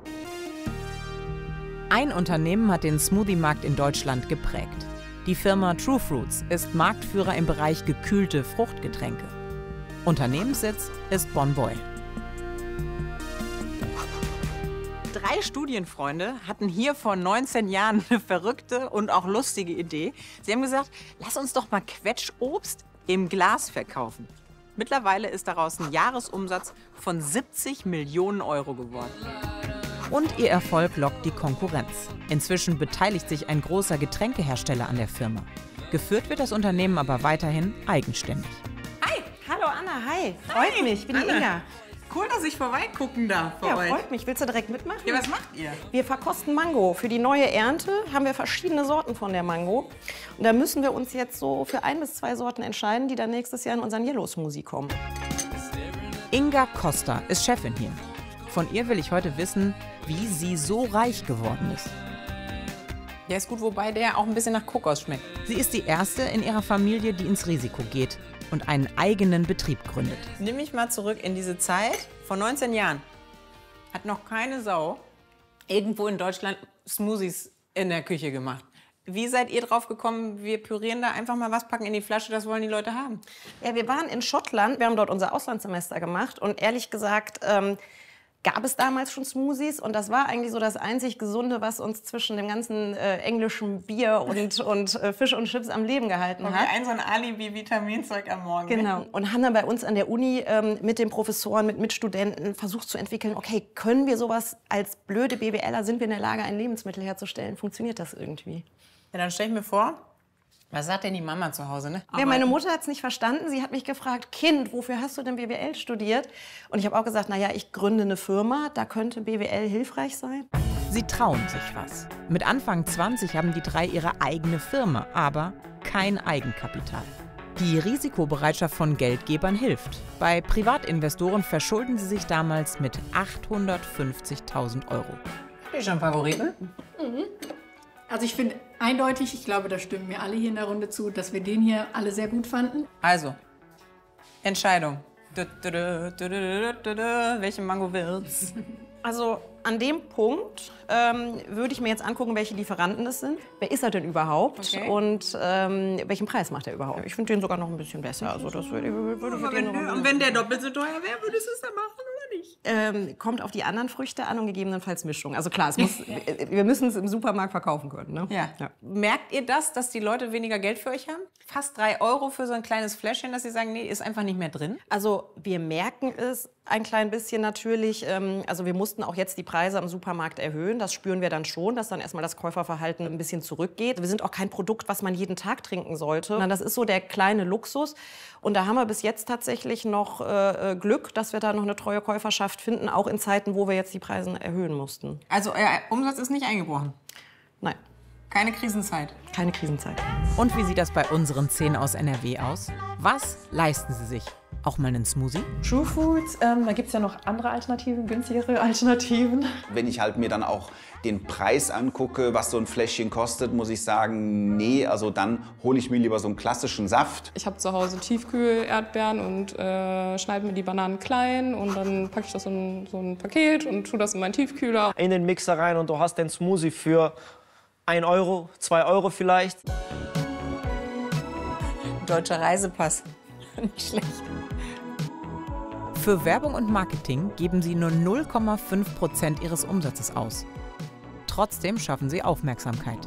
Ein Unternehmen hat den Smoothie-Markt in Deutschland geprägt. Die Firma True Fruits ist Marktführer im Bereich gekühlte Fruchtgetränke. Unternehmenssitz ist Bonn-Boy. Drei Studienfreunde hatten hier vor neunzehn Jahren eine verrückte und auch lustige Idee. Sie haben gesagt, lass uns doch mal Quetschobst im Glas verkaufen. Mittlerweile ist daraus ein Jahresumsatz von siebzig Millionen Euro geworden. Und ihr Erfolg lockt die Konkurrenz. Inzwischen beteiligt sich ein großer Getränkehersteller an der Firma. Geführt wird das Unternehmen aber weiterhin eigenständig. Hi, hallo Anna, hi. Freut Hi, mich, ich bin die Anna. Inga. Cool, dass ich vorbeigucken darf bei Ja, euch. freut mich. Willst du direkt mitmachen? Ja, was macht ihr? Wir verkosten Mango. Für die neue Ernte haben wir verschiedene Sorten von der Mango. Und da müssen wir uns jetzt so für ein bis zwei Sorten entscheiden, die dann nächstes Jahr in unseren Yellow Smoothie kommen. Inga Costa ist Chefin hier. Von ihr will ich heute wissen, wie sie so reich geworden ist. Der ist gut, wobei der auch ein bisschen nach Kokos schmeckt. Sie ist die erste in ihrer Familie, die ins Risiko geht und einen eigenen Betrieb gründet. Nimm mich mal zurück in diese Zeit vor neunzehn Jahren. Hat noch keine Sau irgendwo in Deutschland Smoothies in der Küche gemacht. Wie seid ihr drauf gekommen, wir pürieren da einfach mal was, packen in die Flasche, das wollen die Leute haben? Ja, wir waren in Schottland, wir haben dort unser Auslandssemester gemacht und ehrlich gesagt ähm, gab es damals schon Smoothies und das war eigentlich so das einzig Gesunde, was uns zwischen dem ganzen äh, englischen Bier und, und äh, Fisch und Chips am Leben gehalten Okay, hat. ein so ein Alibi-Vitaminzeug am Morgen. Genau. Und haben dann bei uns an der Uni ähm, mit den Professoren, mit Mitstudenten versucht zu entwickeln, okay, können wir sowas als blöde BWLer, sind wir in der Lage, ein Lebensmittel herzustellen? Funktioniert das irgendwie? Ja, dann stell ich mir vor, was sagt denn die Mama zu Hause, ne? Ja, meine Mutter hat es nicht verstanden. Sie hat mich gefragt, Kind, wofür hast du denn B W L studiert? Und ich habe auch gesagt, naja, ich gründe eine Firma, da könnte B W L hilfreich sein. Sie trauen sich was. Mit Anfang zwanzig haben die drei ihre eigene Firma, aber kein Eigenkapital. Die Risikobereitschaft von Geldgebern hilft. Bei Privatinvestoren verschulden sie sich damals mit achthundertfünfzigtausend Euro. Habt ihr schon Favoriten? Mhm. Also ich finde eindeutig, ich glaube, da stimmen mir alle hier in der Runde zu, dass wir den hier alle sehr gut fanden. Also, Entscheidung. Du, du, du, du, du, du, du, du. Welche Mango wird's? Also an dem Punkt ähm, würde ich mir jetzt angucken, welche Lieferanten es sind. Wer ist er denn überhaupt? Okay. Und ähm, welchen Preis macht er überhaupt? Ich finde den sogar noch ein bisschen besser. Also das würde, würde für den noch ein Und wenn der doppelt so teuer wäre, würdest du es dann machen oder nicht? Ähm, kommt auf die anderen Früchte an und gegebenenfalls Mischung. Also klar, es muss, wir müssen es im Supermarkt verkaufen können. Ne? Ja. Ja. Merkt ihr das, dass die Leute weniger Geld für euch haben? Fast drei Euro für so ein kleines Fläschchen, dass sie sagen, nee, ist einfach nicht mehr drin? Also wir merken es ein klein bisschen natürlich. Ähm, also wir mussten auch jetzt die Preise am Supermarkt erhöhen. Das spüren wir dann schon, dass dann erstmal das Käuferverhalten ein bisschen zurückgeht. Wir sind auch kein Produkt, was man jeden Tag trinken sollte. Sondern das ist so der kleine Luxus. Und da haben wir bis jetzt tatsächlich noch äh, Glück, dass wir da noch eine treue Käuferschaft finden, auch in Zeiten, wo wir jetzt die Preise erhöhen mussten. Also euer Umsatz ist nicht eingebrochen? Nein. Keine Krisenzeit? Keine Krisenzeit. Und wie sieht das bei unseren zehn aus N R W aus? Was leisten sie sich? Auch mal einen Smoothie? True Foods, ähm, da gibt es ja noch andere Alternativen, günstigere Alternativen. Wenn ich halt mir dann auch den Preis angucke, was so ein Fläschchen kostet, muss ich sagen, nee, also dann hole ich mir lieber so einen klassischen Saft. Ich habe zu Hause Tiefkühl-Erdbeeren und äh, schneide mir die Bananen klein und dann packe ich das in so ein Paket und tue das in meinen Tiefkühler. In den Mixer rein und du hast den Smoothie für ein Euro, zwei Euro vielleicht. Deutscher Reisepass. Nicht schlecht. Für Werbung und Marketing geben sie nur null Komma fünf Prozent ihres Umsatzes aus. Trotzdem schaffen sie Aufmerksamkeit.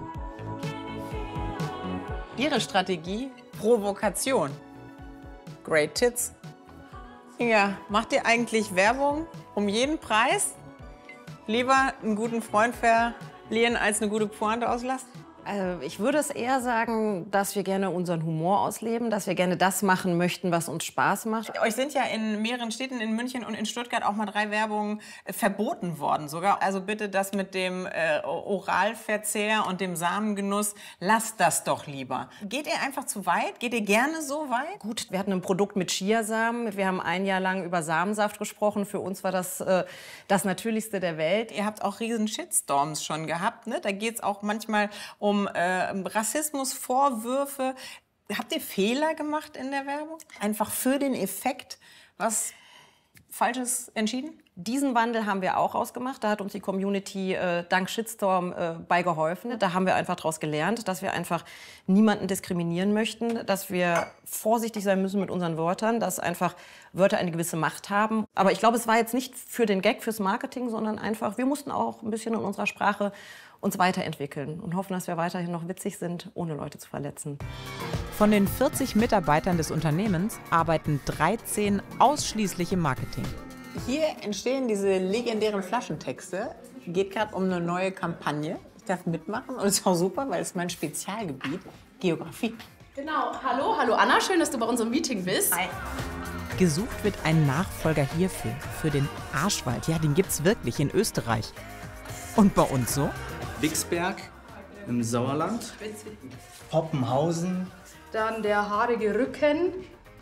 Ihre Strategie? Provokation. Great Tits. Inga, macht ihr eigentlich Werbung um jeden Preis? Lieber einen guten Freund verlieren, als eine gute Pointe auslassen? Also ich würde es eher sagen, dass wir gerne unseren Humor ausleben, dass wir gerne das machen möchten, was uns Spaß macht. Euch sind ja in mehreren Städten, in München und in Stuttgart, auch mal drei Werbungen äh, verboten worden sogar. Also bitte das mit dem äh, Oralverzehr und dem Samengenuss, lasst das doch lieber. Geht ihr einfach zu weit? Geht ihr gerne so weit? Gut, wir hatten ein Produkt mit Chiasamen. Wir haben ein Jahr lang über Samensaft gesprochen. Für uns war das äh, das Natürlichste der Welt. Ihr habt auch riesen Shitstorms schon gehabt, ne? Da geht es auch manchmal um äh, Rassismusvorwürfe. Habt ihr Fehler gemacht in der Werbung? Einfach für den Effekt was Falsches entschieden? Diesen Wandel haben wir auch ausgemacht. Da hat uns die Community äh, dank Shitstorm äh, bei geholfen. Da haben wir einfach daraus gelernt, dass wir einfach niemanden diskriminieren möchten, dass wir vorsichtig sein müssen mit unseren Wörtern, dass einfach Wörter eine gewisse Macht haben. Aber ich glaube, es war jetzt nicht für den Gag, fürs Marketing, sondern einfach, wir mussten auch ein bisschen in unserer Sprache uns weiterentwickeln und hoffen, dass wir weiterhin noch witzig sind, ohne Leute zu verletzen. Von den vierzig Mitarbeitern des Unternehmens arbeiten dreizehn ausschließlich im Marketing. Hier entstehen diese legendären Flaschentexte. Geht gerade um eine neue Kampagne. Ich darf mitmachen und es ist auch super, weil es mein Spezialgebiet, Geografie. Genau. Hallo, hallo Anna, schön, dass du bei unserem Meeting bist. Hi. Gesucht wird ein Nachfolger hierfür, für den Arschwald. Ja, den gibt's wirklich in Österreich. Und bei uns so? Wichsberg im Sauerland, Poppenhausen. Dann der haarige Rücken.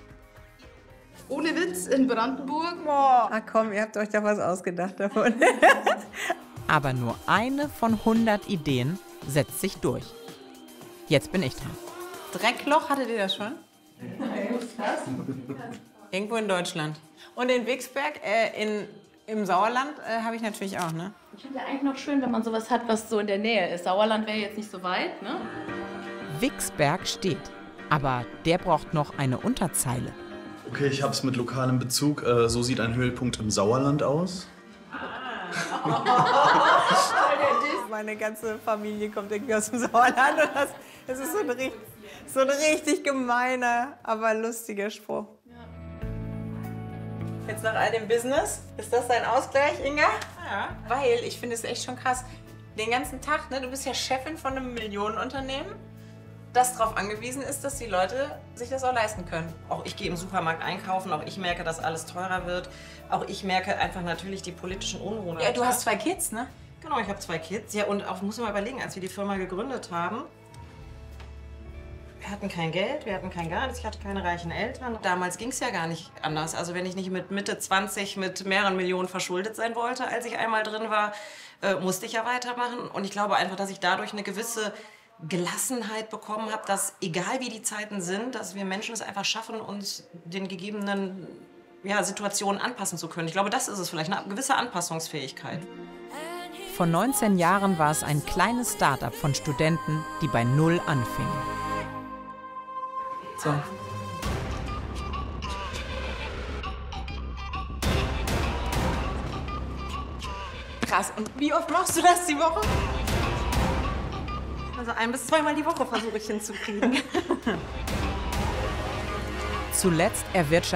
Ohne Witz in Brandenburg. Boah. Ach komm, ihr habt euch da was ausgedacht davon. Aber nur eine von hundert Ideen setzt sich durch. Jetzt bin ich dran. Dreckloch, hattet ihr das schon? Nein. Irgendwo in Deutschland. Und in Wichsberg, äh, in, im Sauerland, äh, habe ich natürlich auch, ne? Ich finde ja eigentlich noch schön, wenn man sowas hat, was so in der Nähe ist. Sauerland wäre jetzt nicht so weit, ne? Wichsberg steht, aber der braucht noch eine Unterzeile. Okay, ich habe es mit lokalem Bezug. Äh, so sieht ein Höhepunkt im Sauerland aus. Meine ganze Familie kommt irgendwie aus dem Sauerland. Und das, das ist so ein, richtig, so ein richtig gemeiner, aber lustiger Spruch. Jetzt nach all dem Business, ist das dein Ausgleich, Inga? Ja. Weil ich finde es echt schon krass, den ganzen Tag, ne, du bist ja Chefin von einem Millionenunternehmen, das darauf angewiesen ist, dass die Leute sich das auch leisten können. Auch ich gehe im Supermarkt einkaufen, auch ich merke, dass alles teurer wird. Auch ich merke einfach natürlich die politischen Unruhen. Ja, du hast zwei Kids, ne? Genau, ich habe zwei Kids. Ja, und auch, muss man mal überlegen, als wir die Firma gegründet haben, wir hatten kein Geld, wir hatten kein gar nichts, ich hatte keine reichen Eltern. Damals ging es ja gar nicht anders. Also wenn ich nicht mit Mitte zwanzig mit mehreren Millionen verschuldet sein wollte, als ich einmal drin war, äh, musste ich ja weitermachen. Und ich glaube einfach, dass ich dadurch eine gewisse Gelassenheit bekommen habe, dass egal wie die Zeiten sind, dass wir Menschen es einfach schaffen, uns den gegebenen ja, Situationen anpassen zu können. Ich glaube, das ist es vielleicht, eine gewisse Anpassungsfähigkeit. Vor neunzehn Jahren war es ein kleines Start-up von Studenten, die bei Null anfingen. So. Krass. Und wie oft machst du das die Woche? Also ein bis zweimal die Woche versuche ich hinzukriegen. Zuletzt erwirtschaftet